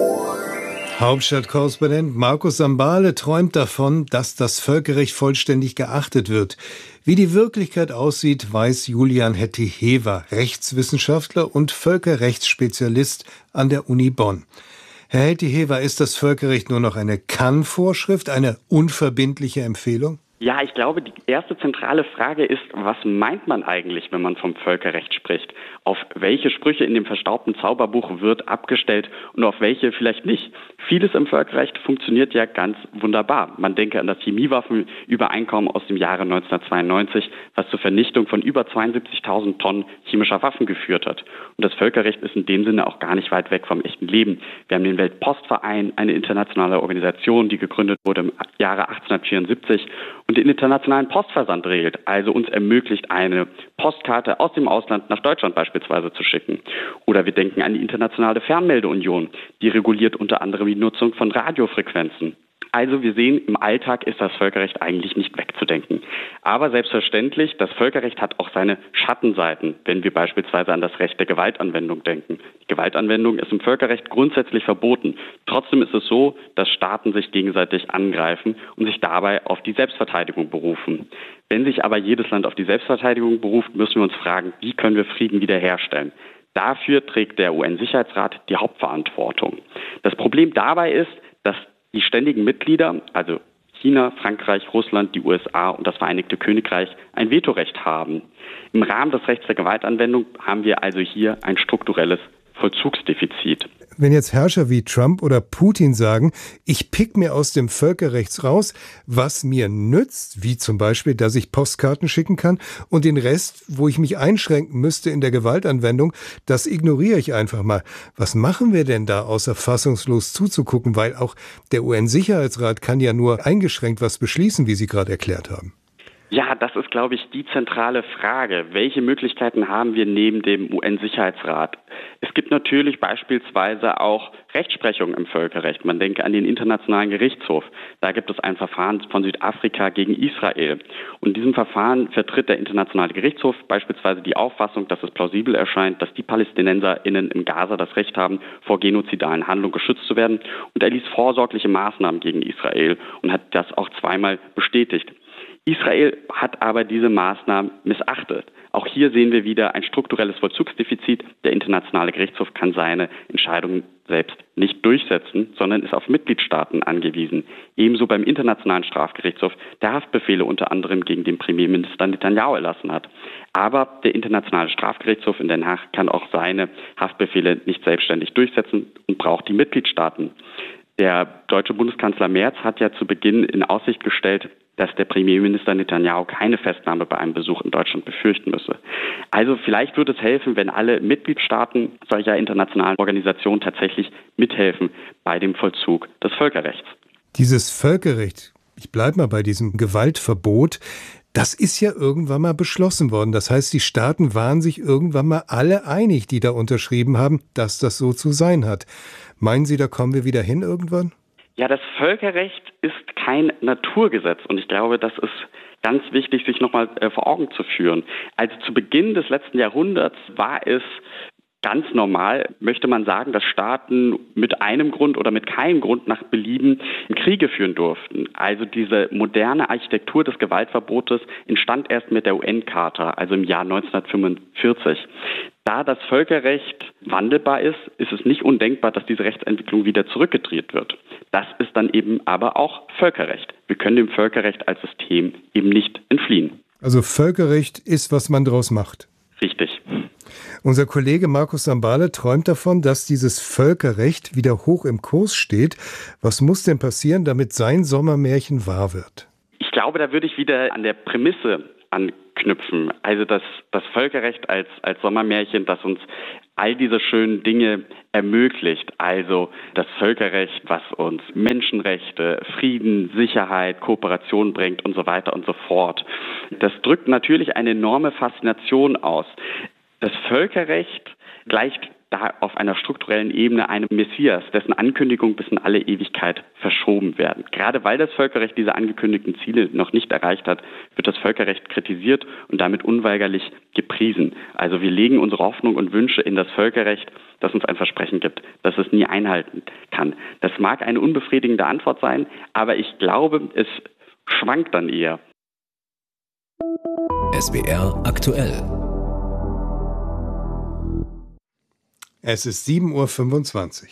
Speaker 3: Hauptstadtkorrespondent Markus Sambale träumt davon, dass das Völkerrecht vollständig geachtet wird. Wie die Wirklichkeit aussieht, weiß Julian Hetty-Hewer, Rechtswissenschaftler und Völkerrechtsspezialist an der Uni Bonn. Herr Hetty-Hewer, ist das Völkerrecht nur noch eine Kann-Vorschrift, eine unverbindliche Empfehlung?
Speaker 6: Ja, ich glaube, die erste zentrale Frage ist, was meint man eigentlich, wenn man vom Völkerrecht spricht? Auf welche Sprüche in dem verstaubten Zauberbuch wird abgestellt und auf welche vielleicht nicht? Vieles im Völkerrecht funktioniert ja ganz wunderbar. Man denke an das Chemiewaffenübereinkommen aus dem Jahre 1992, was zur Vernichtung von über 72.000 Tonnen chemischer Waffen geführt hat. Und das Völkerrecht ist in dem Sinne auch gar nicht weit weg vom echten Leben. Wir haben den Weltpostverein, eine internationale Organisation, die gegründet wurde im Jahre 1874 und den internationalen Postversand regelt, also uns ermöglicht, eine Postkarte aus dem Ausland nach Deutschland beispielsweise zu schicken. Oder wir denken an die internationale Fernmeldeunion, die reguliert unter anderem die Nutzung von Radiofrequenzen. Also wir sehen, im Alltag ist das Völkerrecht eigentlich nicht wegzudenken. Aber selbstverständlich, das Völkerrecht hat auch seine Schattenseiten, wenn wir beispielsweise an das Recht der Gewaltanwendung denken. Die Gewaltanwendung ist im Völkerrecht grundsätzlich verboten. Trotzdem ist es so, dass Staaten sich gegenseitig angreifen und sich dabei auf die Selbstverteidigung berufen. Wenn sich aber jedes Land auf die Selbstverteidigung beruft, müssen wir uns fragen, wie können wir Frieden wiederherstellen? Dafür trägt der UN-Sicherheitsrat die Hauptverantwortung. Das Problem dabei ist, dass die ständigen Mitglieder, also China, Frankreich, Russland, die USA und das Vereinigte Königreich, ein Vetorecht haben. Im Rahmen des Rechts der Gewaltanwendung haben wir also hier ein strukturelles Vollzugsdefizit.
Speaker 3: Wenn jetzt Herrscher wie Trump oder Putin sagen, ich pick mir aus dem Völkerrecht raus, was mir nützt, wie zum Beispiel, dass ich Postkarten schicken kann und den Rest, wo ich mich einschränken müsste in der Gewaltanwendung, das ignoriere ich einfach mal. Was machen wir denn da, außer fassungslos zuzugucken, weil auch der UN-Sicherheitsrat kann ja nur eingeschränkt was beschließen, wie Sie gerade erklärt haben.
Speaker 6: Ja, das ist, glaube ich, die zentrale Frage. Welche Möglichkeiten haben wir neben dem UN-Sicherheitsrat? Es gibt natürlich beispielsweise auch Rechtsprechung im Völkerrecht. Man denke an den Internationalen Gerichtshof. Da gibt es ein Verfahren von Südafrika gegen Israel. Und in diesem Verfahren vertritt der Internationale Gerichtshof beispielsweise die Auffassung, dass es plausibel erscheint, dass die PalästinenserInnen im Gaza das Recht haben, vor genozidalen Handlungen geschützt zu werden. Und er ließ vorsorgliche Maßnahmen gegen Israel und hat das auch zweimal bestätigt. Israel hat aber diese Maßnahmen missachtet. Auch hier sehen wir wieder ein strukturelles Vollzugsdefizit. Der Internationale Gerichtshof kann seine Entscheidungen selbst nicht durchsetzen, sondern ist auf Mitgliedstaaten angewiesen. Ebenso beim Internationalen Strafgerichtshof, der Haftbefehle unter anderem gegen den Premierminister Netanyahu erlassen hat. Aber der Internationale Strafgerichtshof in Den Haag kann auch seine Haftbefehle nicht selbstständig durchsetzen und braucht die Mitgliedstaaten. Der deutsche Bundeskanzler Merz hat ja zu Beginn in Aussicht gestellt, dass der Premierminister Netanyahu keine Festnahme bei einem Besuch in Deutschland befürchten müsse. Also vielleicht würde es helfen, wenn alle Mitgliedstaaten solcher internationalen Organisationen tatsächlich mithelfen bei dem Vollzug des Völkerrechts.
Speaker 3: Dieses Völkerrecht, ich bleibe mal bei diesem Gewaltverbot, das ist ja irgendwann mal beschlossen worden. Das heißt, die Staaten waren sich irgendwann mal alle einig, die da unterschrieben haben, dass das so zu sein hat. Meinen Sie, da kommen wir wieder hin irgendwann?
Speaker 6: Ja, das Völkerrecht ist kein Naturgesetz und ich glaube, das ist ganz wichtig, sich nochmal vor Augen zu führen. Also zu Beginn des letzten Jahrhunderts war es Ganz normal möchte man sagen, dass Staaten mit einem Grund oder mit keinem Grund nach Belieben Kriege führen durften. Also diese moderne Architektur des Gewaltverbotes entstand erst mit der UN-Charta, also im Jahr 1945. Da das Völkerrecht wandelbar ist, ist es nicht undenkbar, dass diese Rechtsentwicklung wieder zurückgedreht wird. Das ist dann eben aber auch Völkerrecht. Wir können dem Völkerrecht als System eben nicht entfliehen.
Speaker 3: Also Völkerrecht ist, was man daraus macht.
Speaker 6: Richtig.
Speaker 3: Unser Kollege Markus Sambale träumt davon, dass dieses Völkerrecht wieder hoch im Kurs steht. Was muss denn passieren, damit sein Sommermärchen wahr wird?
Speaker 6: Ich glaube, da würde ich wieder an der Prämisse anknüpfen. Also das Völkerrecht als Sommermärchen, das uns all diese schönen Dinge ermöglicht. Also das Völkerrecht, was uns Menschenrechte, Frieden, Sicherheit, Kooperation bringt und so weiter und so fort. Das drückt natürlich eine enorme Faszination aus. Das Völkerrecht gleicht da auf einer strukturellen Ebene einem Messias, dessen Ankündigung bis in alle Ewigkeit verschoben werden. Gerade weil das Völkerrecht diese angekündigten Ziele noch nicht erreicht hat, wird das Völkerrecht kritisiert und damit unweigerlich gepriesen. Also wir legen unsere Hoffnung und Wünsche in das Völkerrecht, das uns ein Versprechen gibt, das es nie einhalten kann. Das mag eine unbefriedigende Antwort sein, aber ich glaube, es schwankt dann eher.
Speaker 2: SWR aktuell.
Speaker 3: Es ist 7:25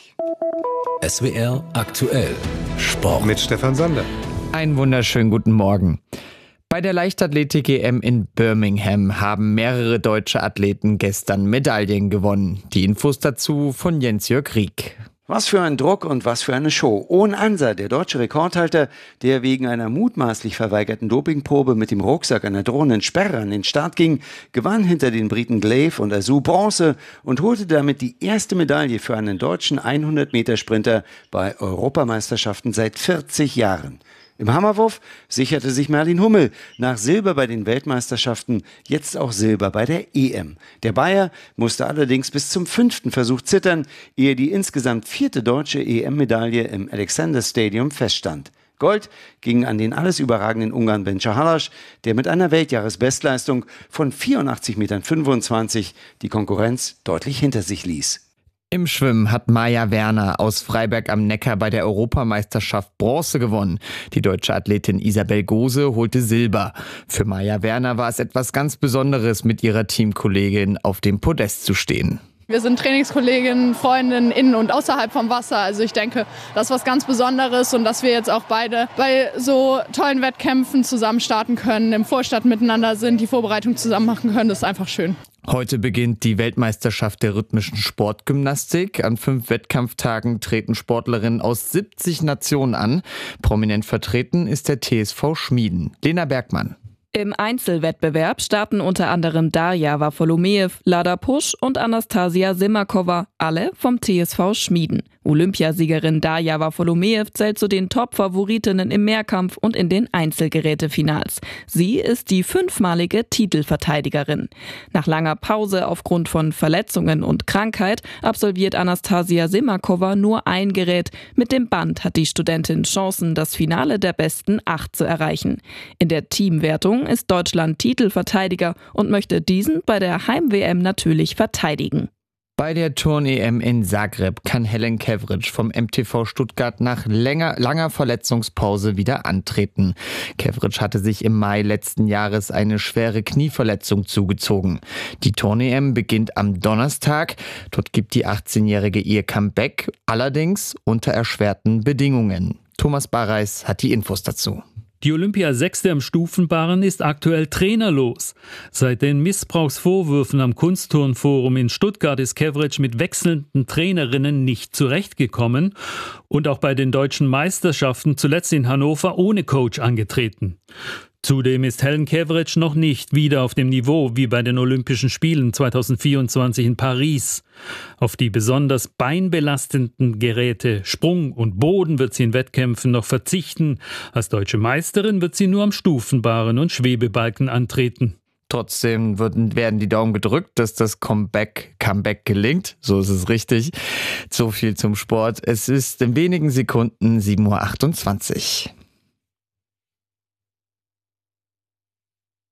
Speaker 3: Uhr.
Speaker 2: SWR aktuell. Sport.
Speaker 3: Mit Stefan Sander.
Speaker 7: Einen wunderschönen guten Morgen. Bei der Leichtathletik-EM in Birmingham haben mehrere deutsche Athleten gestern Medaillen gewonnen. Die Infos dazu von Jens-Jörg Rieck.
Speaker 21: Was für ein Druck und was für eine Show. Owen Ansa, der deutsche Rekordhalter, der wegen einer mutmaßlich verweigerten Dopingprobe mit dem Rucksack einer drohenden Sperre an den Start ging, gewann hinter den Briten Glaive und Azou Bronze und holte damit die erste Medaille für einen deutschen 100-Meter-Sprinter bei Europameisterschaften seit 40 Jahren. Im Hammerwurf sicherte sich Merlin Hummel nach Silber bei den Weltmeisterschaften jetzt auch Silber bei der EM. Der Bayer musste allerdings bis zum 5. Versuch zittern, ehe die insgesamt 4. deutsche EM-Medaille im Alexander Stadium feststand. Gold ging an den alles überragenden Ungarn Benca Halas, der mit einer Weltjahresbestleistung von 84,25 Metern die Konkurrenz deutlich hinter sich ließ.
Speaker 7: Im Schwimmen hat Maja Werner aus Freiberg am Neckar bei der Europameisterschaft Bronze gewonnen. Die deutsche Athletin Isabel Gose holte Silber. Für Maja Werner war es etwas ganz Besonderes, mit ihrer Teamkollegin auf dem Podest zu stehen.
Speaker 11: Wir sind Trainingskolleginnen, Freundinnen innen und außerhalb vom Wasser. Also ich denke, das ist was ganz Besonderes und dass wir jetzt auch beide bei so tollen Wettkämpfen zusammen starten können, im Vorstand miteinander sind, die Vorbereitung zusammen machen können, das ist einfach schön.
Speaker 7: Heute beginnt die Weltmeisterschaft der rhythmischen Sportgymnastik. An 5 Wettkampftagen treten Sportlerinnen aus 70 Nationen an. Prominent vertreten ist der TSV Schmieden. Lena Bergmann.
Speaker 23: Im Einzelwettbewerb starten unter anderem Darja Wafolomejew, Lada Pusch und Anastasia Simakova, alle vom TSV Schmieden. Olympiasiegerin Darja Wafolomejew zählt zu den Top-Favoritinnen im Mehrkampf und in den Einzelgerätefinals. Sie ist die 5-malige Titelverteidigerin. Nach langer Pause aufgrund von Verletzungen und Krankheit absolviert Anastasia Simakova nur ein Gerät. Mit dem Band hat die Studentin Chancen, das Finale der besten 8 zu erreichen. In der Teamwertung ist Deutschland Titelverteidiger und möchte diesen bei der Heim-WM natürlich verteidigen.
Speaker 7: Bei der Turn-EM in Zagreb kann Helen Kevric vom MTV Stuttgart nach langer Verletzungspause wieder antreten. Kevric hatte sich im Mai letzten Jahres eine schwere Knieverletzung zugezogen. Die Turn-EM beginnt am Donnerstag. Dort gibt die 18-Jährige ihr Comeback, allerdings unter erschwerten Bedingungen. Thomas Barreis hat die Infos dazu.
Speaker 24: Die Olympiasechste im Stufenbarren ist aktuell trainerlos. Seit den Missbrauchsvorwürfen am Kunstturnforum in Stuttgart ist Kevric mit wechselnden Trainerinnen nicht zurechtgekommen und auch bei den deutschen Meisterschaften zuletzt in Hannover ohne Coach angetreten. Zudem ist Helen Kevric noch nicht wieder auf dem Niveau wie bei den Olympischen Spielen 2024 in Paris. Auf die besonders beinbelastenden Geräte Sprung und Boden wird sie in Wettkämpfen noch verzichten. Als deutsche Meisterin wird sie nur am Stufenbarren und Schwebebalken antreten.
Speaker 7: Trotzdem werden die Daumen gedrückt, dass das Comeback gelingt. So ist es richtig. So viel zum Sport. Es ist in wenigen Sekunden 7:28 Uhr.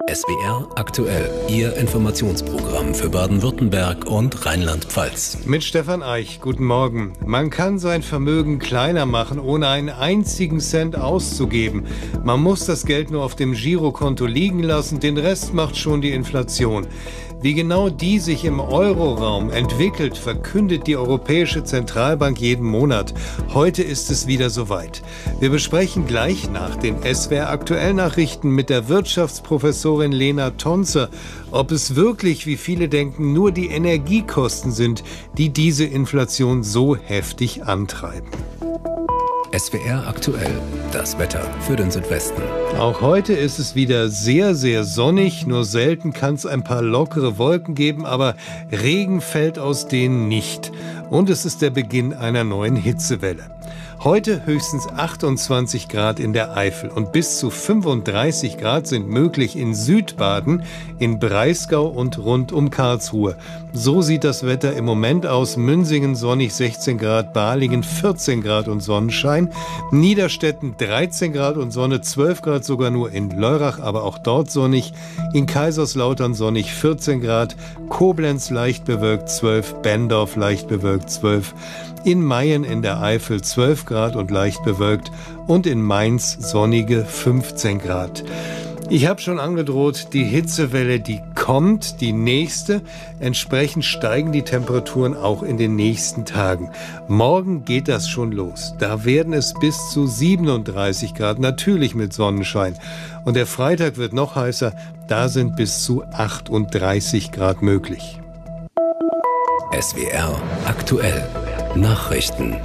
Speaker 2: SWR aktuell, Ihr Informationsprogramm für Baden-Württemberg und Rheinland-Pfalz.
Speaker 3: Mit Stefan Eich, guten Morgen. Man kann sein Vermögen kleiner machen, ohne einen einzigen Cent auszugeben. Man muss das Geld nur auf dem Girokonto liegen lassen, den Rest macht schon die Inflation. Wie genau die sich im Euroraum entwickelt, verkündet die Europäische Zentralbank jeden Monat. Heute ist es wieder soweit. Wir besprechen gleich nach den SWR-Aktuell-Nachrichten mit der Wirtschaftsprofessorin Lena Tonzer, ob es wirklich, wie viele denken, nur die Energiekosten sind, die diese Inflation so heftig antreiben.
Speaker 2: SWR aktuell, das Wetter für den Südwesten.
Speaker 3: Auch heute ist es wieder sehr, sehr sonnig. Nur selten kann es ein paar lockere Wolken geben, aber Regen fällt aus denen nicht. Und es ist der Beginn einer neuen Hitzewelle. Heute höchstens 28 Grad in der Eifel und bis zu 35 Grad sind möglich in Südbaden, in Breisgau und rund um Karlsruhe. So sieht das Wetter im Moment aus. Münsingen sonnig 16 Grad, Balingen 14 Grad und Sonnenschein, Niederstetten 13 Grad und Sonne, 12 Grad sogar nur in Lörrach, aber auch dort sonnig, in Kaiserslautern sonnig 14 Grad, Koblenz leicht bewölkt 12, Bendorf leicht bewölkt 12, in Mayen in der Eifel 12 Grad und leicht bewölkt und in Mainz sonnige 15 Grad. Ich habe schon angedroht, die Hitzewelle, die kommt, die nächste. Entsprechend steigen die Temperaturen auch in den nächsten Tagen. Morgen geht das schon los. Da werden es bis zu 37 Grad, natürlich mit Sonnenschein. Und der Freitag wird noch heißer, da sind bis zu 38 Grad möglich.
Speaker 2: SWR aktuell. Nachrichten.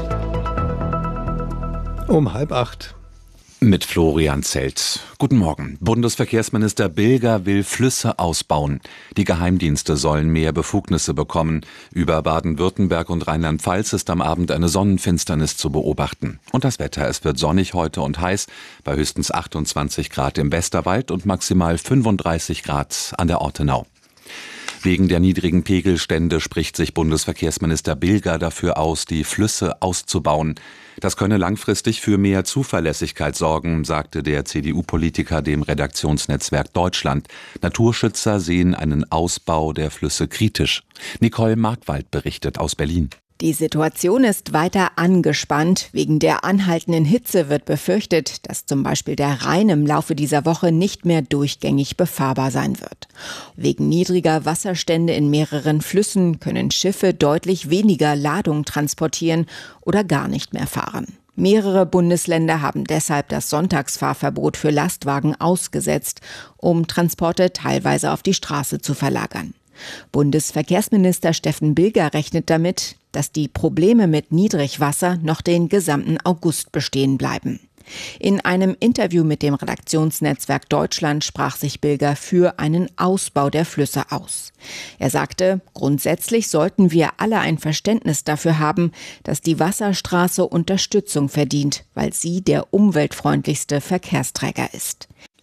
Speaker 3: Um 7:30.
Speaker 1: Mit Florian Zelt. Guten Morgen. Bundesverkehrsminister Bilger will Flüsse ausbauen. Die Geheimdienste sollen mehr Befugnisse bekommen. Über Baden-Württemberg und Rheinland-Pfalz ist am Abend eine Sonnenfinsternis zu beobachten. Und das Wetter, es wird sonnig heute und heiß, bei höchstens 28 Grad im Westerwald und maximal 35 Grad an der Ortenau. Wegen der niedrigen Pegelstände spricht sich Bundesverkehrsminister Bilger dafür aus, die Flüsse auszubauen. Das könne langfristig für mehr Zuverlässigkeit sorgen, sagte der CDU-Politiker dem Redaktionsnetzwerk Deutschland. Naturschützer sehen einen Ausbau der Flüsse kritisch. Nicole Markwald berichtet aus Berlin.
Speaker 8: Die Situation ist weiter angespannt. Wegen der anhaltenden Hitze wird befürchtet, dass zum Beispiel der Rhein im Laufe dieser Woche nicht mehr durchgängig befahrbar sein wird. Wegen niedriger Wasserstände in mehreren Flüssen können Schiffe deutlich weniger Ladung transportieren oder gar nicht mehr fahren. Mehrere Bundesländer haben deshalb das Sonntagsfahrverbot für Lastwagen ausgesetzt, um Transporte teilweise auf die Straße zu verlagern. Bundesverkehrsminister Steffen Bilger rechnet damit, dass die Probleme mit Niedrigwasser noch den gesamten August bestehen bleiben. In einem Interview mit dem Redaktionsnetzwerk Deutschland sprach sich Bilger für einen Ausbau der Flüsse aus. Er sagte, grundsätzlich sollten wir alle ein Verständnis dafür haben, dass die Wasserstraße Unterstützung verdient, weil sie der umweltfreundlichste Verkehrsträger ist.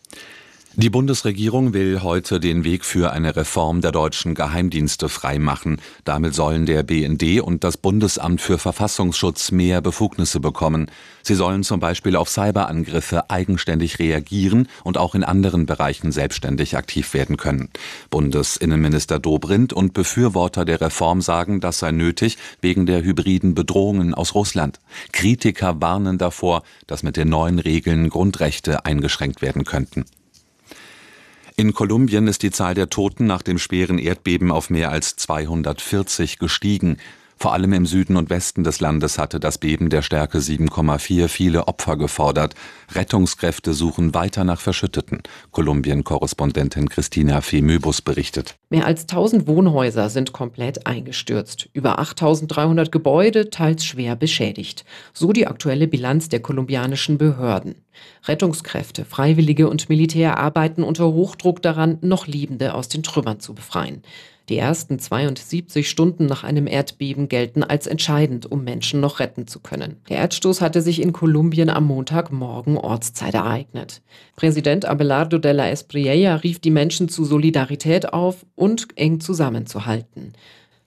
Speaker 1: Die Bundesregierung will heute den Weg für eine Reform der deutschen Geheimdienste freimachen. Damit sollen der BND und das Bundesamt für Verfassungsschutz mehr Befugnisse bekommen. Sie sollen zum Beispiel auf Cyberangriffe eigenständig reagieren und auch in anderen Bereichen selbstständig aktiv werden können. Bundesinnenminister Dobrindt und Befürworter der Reform sagen, das sei nötig wegen der hybriden Bedrohungen aus Russland. Kritiker warnen davor, dass mit den neuen Regeln Grundrechte eingeschränkt werden könnten. In Kolumbien ist die Zahl der Toten nach dem schweren Erdbeben auf mehr als 240 gestiegen. Vor allem im Süden und Westen des Landes hatte das Beben der Stärke 7,4 viele Opfer gefordert. Rettungskräfte suchen weiter nach Verschütteten. Kolumbien-Korrespondentin Christina Fee-Möbus berichtet.
Speaker 5: Mehr als 1000 Wohnhäuser sind komplett eingestürzt. Über 8300 Gebäude, teils schwer beschädigt. So die aktuelle Bilanz der kolumbianischen Behörden. Rettungskräfte, Freiwillige und Militär arbeiten unter Hochdruck daran, noch Lebende aus den Trümmern zu befreien. Die ersten 72 Stunden nach einem Erdbeben gelten als entscheidend, um Menschen noch retten zu können. Der Erdstoß hatte sich in Kolumbien am Montagmorgen Ortszeit ereignet. Präsident Abelardo de la Espriella rief die Menschen zu Solidarität auf und eng zusammenzuhalten.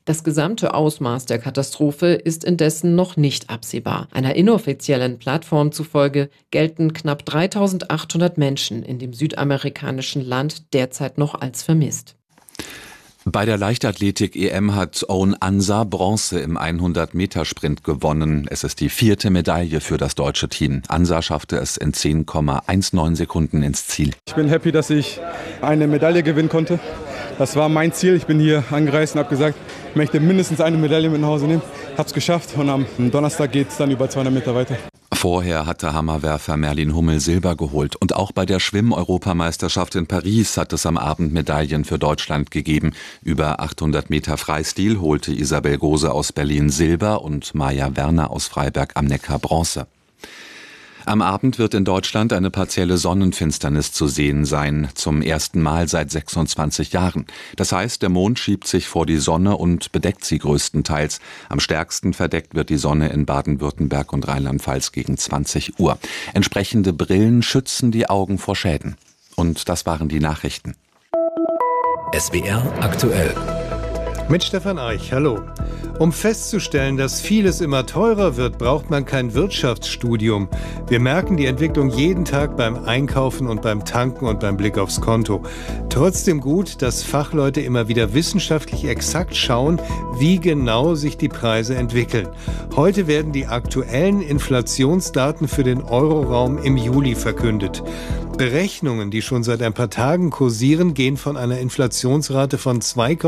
Speaker 5: Das gesamte Ausmaß der Katastrophe ist indessen noch nicht absehbar. Einer inoffiziellen Plattform zufolge gelten knapp 3.800 Menschen in dem südamerikanischen Land derzeit noch als vermisst.
Speaker 1: Bei der Leichtathletik-EM hat Owen Ansa Bronze im 100-Meter-Sprint gewonnen. Es ist die 4. Medaille für das deutsche Team. Ansa schaffte es in 10,19 Sekunden ins Ziel.
Speaker 9: Ich bin happy, dass ich eine Medaille gewinnen konnte. Das war mein Ziel. Ich bin hier angereist und habe gesagt, ich möchte mindestens eine Medaille mit nach Hause nehmen. Habe es geschafft und am Donnerstag geht es dann über 200 Meter weiter.
Speaker 1: Vorher hatte Hammerwerfer Merlin Hummel Silber geholt. Und auch bei der Schwimm-Europameisterschaft in Paris hat es am Abend Medaillen für Deutschland gegeben. Über 800 Meter Freistil holte Isabel Gose aus Berlin Silber und Maja Werner aus Freiberg am Neckar Bronze. Am Abend wird in Deutschland eine partielle Sonnenfinsternis zu sehen sein, zum ersten Mal seit 26 Jahren. Das heißt, der Mond schiebt sich vor die Sonne und bedeckt sie größtenteils. Am stärksten verdeckt wird die Sonne in Baden-Württemberg und Rheinland-Pfalz gegen 20 Uhr. Entsprechende Brillen schützen die Augen vor Schäden. Und das waren die Nachrichten.
Speaker 2: SWR aktuell.
Speaker 3: Mit Stefan Eich, hallo. Um festzustellen, dass vieles immer teurer wird, braucht man kein Wirtschaftsstudium. Wir merken die Entwicklung jeden Tag beim Einkaufen und beim Tanken und beim Blick aufs Konto. Trotzdem gut, dass Fachleute immer wieder wissenschaftlich exakt schauen, wie genau sich die Preise entwickeln. Heute werden die aktuellen Inflationsdaten für den Euroraum im Juli verkündet. Berechnungen, die schon seit ein paar Tagen kursieren, gehen von einer Inflationsrate von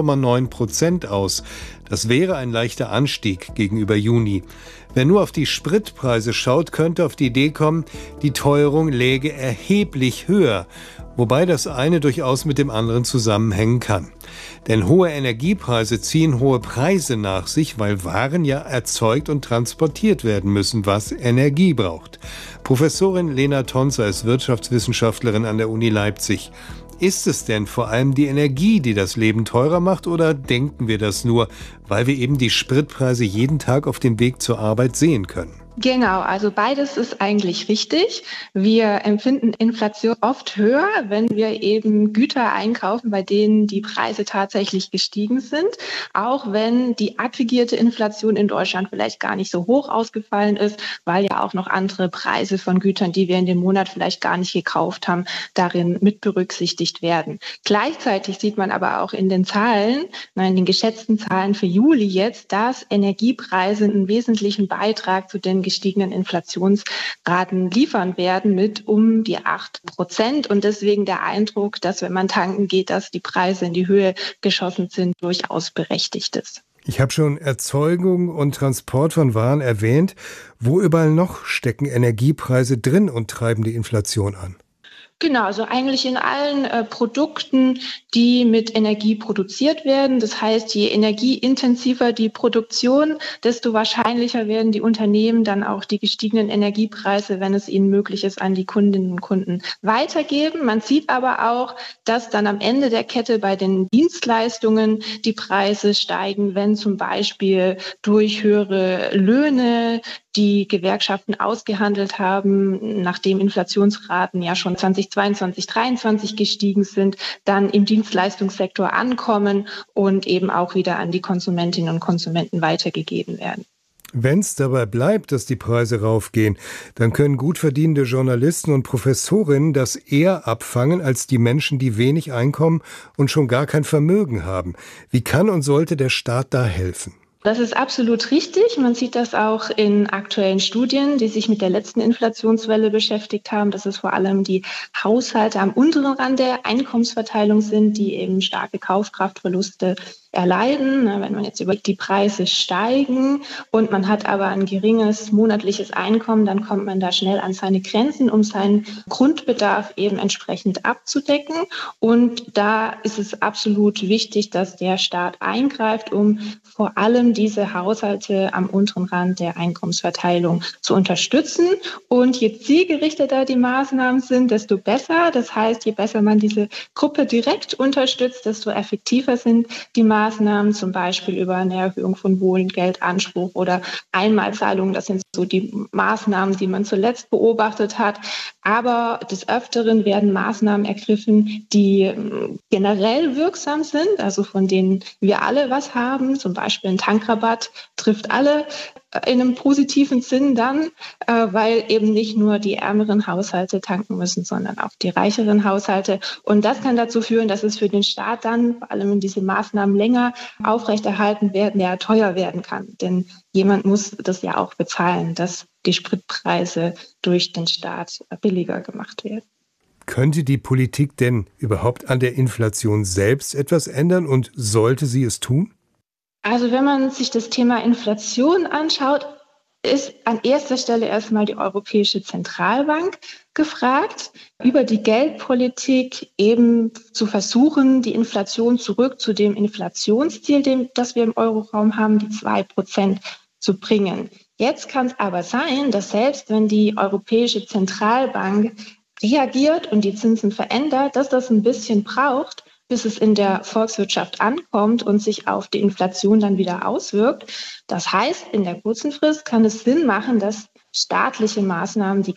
Speaker 3: 2,9% aus. Das wäre ein leichter Anstieg gegenüber Juni. Wer nur auf die Spritpreise schaut, könnte auf die Idee kommen, die Teuerung läge erheblich höher, wobei das eine durchaus mit dem anderen zusammenhängen kann. Denn hohe Energiepreise ziehen hohe Preise nach sich, weil Waren ja erzeugt und transportiert werden müssen, was Energie braucht. Professorin Lena Tonzer ist Wirtschaftswissenschaftlerin an der Uni Leipzig. Ist es denn vor allem die Energie, die das Leben teurer macht, oder denken wir das nur, weil wir eben die Spritpreise jeden Tag auf dem Weg zur Arbeit sehen können?
Speaker 10: Genau, also beides ist eigentlich richtig. Wir empfinden Inflation oft höher, wenn wir eben Güter einkaufen, bei denen die Preise tatsächlich gestiegen sind. Auch wenn die aggregierte Inflation in Deutschland vielleicht gar nicht so hoch ausgefallen ist, weil ja auch noch andere Preise von Gütern, die wir in dem Monat vielleicht gar nicht gekauft haben, darin mit berücksichtigt werden. Gleichzeitig sieht man aber auch in den Zahlen, in den geschätzten Zahlen für Juli jetzt, dass Energiepreise einen wesentlichen Beitrag zu den gestiegenen Inflationsraten liefern werden mit um die 8%. Und deswegen der Eindruck, dass wenn man tanken geht, dass die Preise in die Höhe geschossen sind, durchaus berechtigt ist.
Speaker 3: Ich habe schon Erzeugung und Transport von Waren erwähnt. Wo überall noch stecken Energiepreise drin und treiben die Inflation an?
Speaker 10: Genau, also eigentlich in allen Produkten, die mit Energie produziert werden. Das heißt, je energieintensiver die Produktion, desto wahrscheinlicher werden die Unternehmen dann auch die gestiegenen Energiepreise, wenn es ihnen möglich ist, an die Kundinnen und Kunden weitergeben. Man sieht aber auch, dass dann am Ende der Kette bei den Dienstleistungen die Preise steigen, wenn zum Beispiel durch höhere Löhne die Gewerkschaften ausgehandelt haben, nachdem Inflationsraten ja schon 2022, 2023 gestiegen sind, dann im Dienstleistungssektor ankommen und eben auch wieder an die Konsumentinnen und Konsumenten weitergegeben werden.
Speaker 3: Wenn es dabei bleibt, dass die Preise raufgehen, dann können gut verdienende Journalisten und Professorinnen das eher abfangen als die Menschen, die wenig Einkommen und schon gar kein Vermögen haben. Wie kann und sollte der Staat da helfen?
Speaker 10: Das ist absolut richtig. Man sieht das auch in aktuellen Studien, die sich mit der letzten Inflationswelle beschäftigt haben, dass es vor allem die Haushalte am unteren Rand der Einkommensverteilung sind, die eben starke Kaufkraftverluste erleiden. Wenn man jetzt über die Preise steigen und man hat aber ein geringes monatliches Einkommen, dann kommt man da schnell an seine Grenzen, um seinen Grundbedarf eben entsprechend abzudecken. Und da ist es absolut wichtig, dass der Staat eingreift, um vor allem diese Haushalte am unteren Rand der Einkommensverteilung zu unterstützen. Und je zielgerichteter die Maßnahmen sind, desto besser. Das heißt, je besser man diese Gruppe direkt unterstützt, desto effektiver sind die Maßnahmen Maßnahmen, zum Beispiel über eine Erhöhung von Wohngeldanspruch oder Einmalzahlungen. Das sind so die Maßnahmen, die man zuletzt beobachtet hat. Aber des Öfteren werden Maßnahmen ergriffen, die generell wirksam sind, also von denen wir alle was haben. Zum Beispiel ein Tankrabatt trifft alle in einem positiven Sinn dann, weil eben nicht nur die ärmeren Haushalte tanken müssen, sondern auch die reicheren Haushalte. Und das kann dazu führen, dass es für den Staat dann, vor allem wenn diese Maßnahmen länger aufrechterhalten werden, ja teuer werden kann. Denn jemand muss das ja auch bezahlen, dass die Spritpreise durch den Staat billiger gemacht werden.
Speaker 3: Könnte die Politik denn überhaupt an der Inflation selbst etwas ändern und sollte sie es tun?
Speaker 10: Also wenn man sich das Thema Inflation anschaut, ist an erster Stelle erstmal die Europäische Zentralbank gefragt, über die Geldpolitik eben zu versuchen, die Inflation zurück zu dem Inflationsziel, das wir im Euroraum haben, die 2% zu bringen. Jetzt kann es aber sein, dass selbst wenn die Europäische Zentralbank reagiert und die Zinsen verändert, dass das ein bisschen braucht, bis es in der Volkswirtschaft ankommt und sich auf die Inflation dann wieder auswirkt. Das heißt, in der kurzen Frist kann es Sinn machen, dass staatliche Maßnahmen, die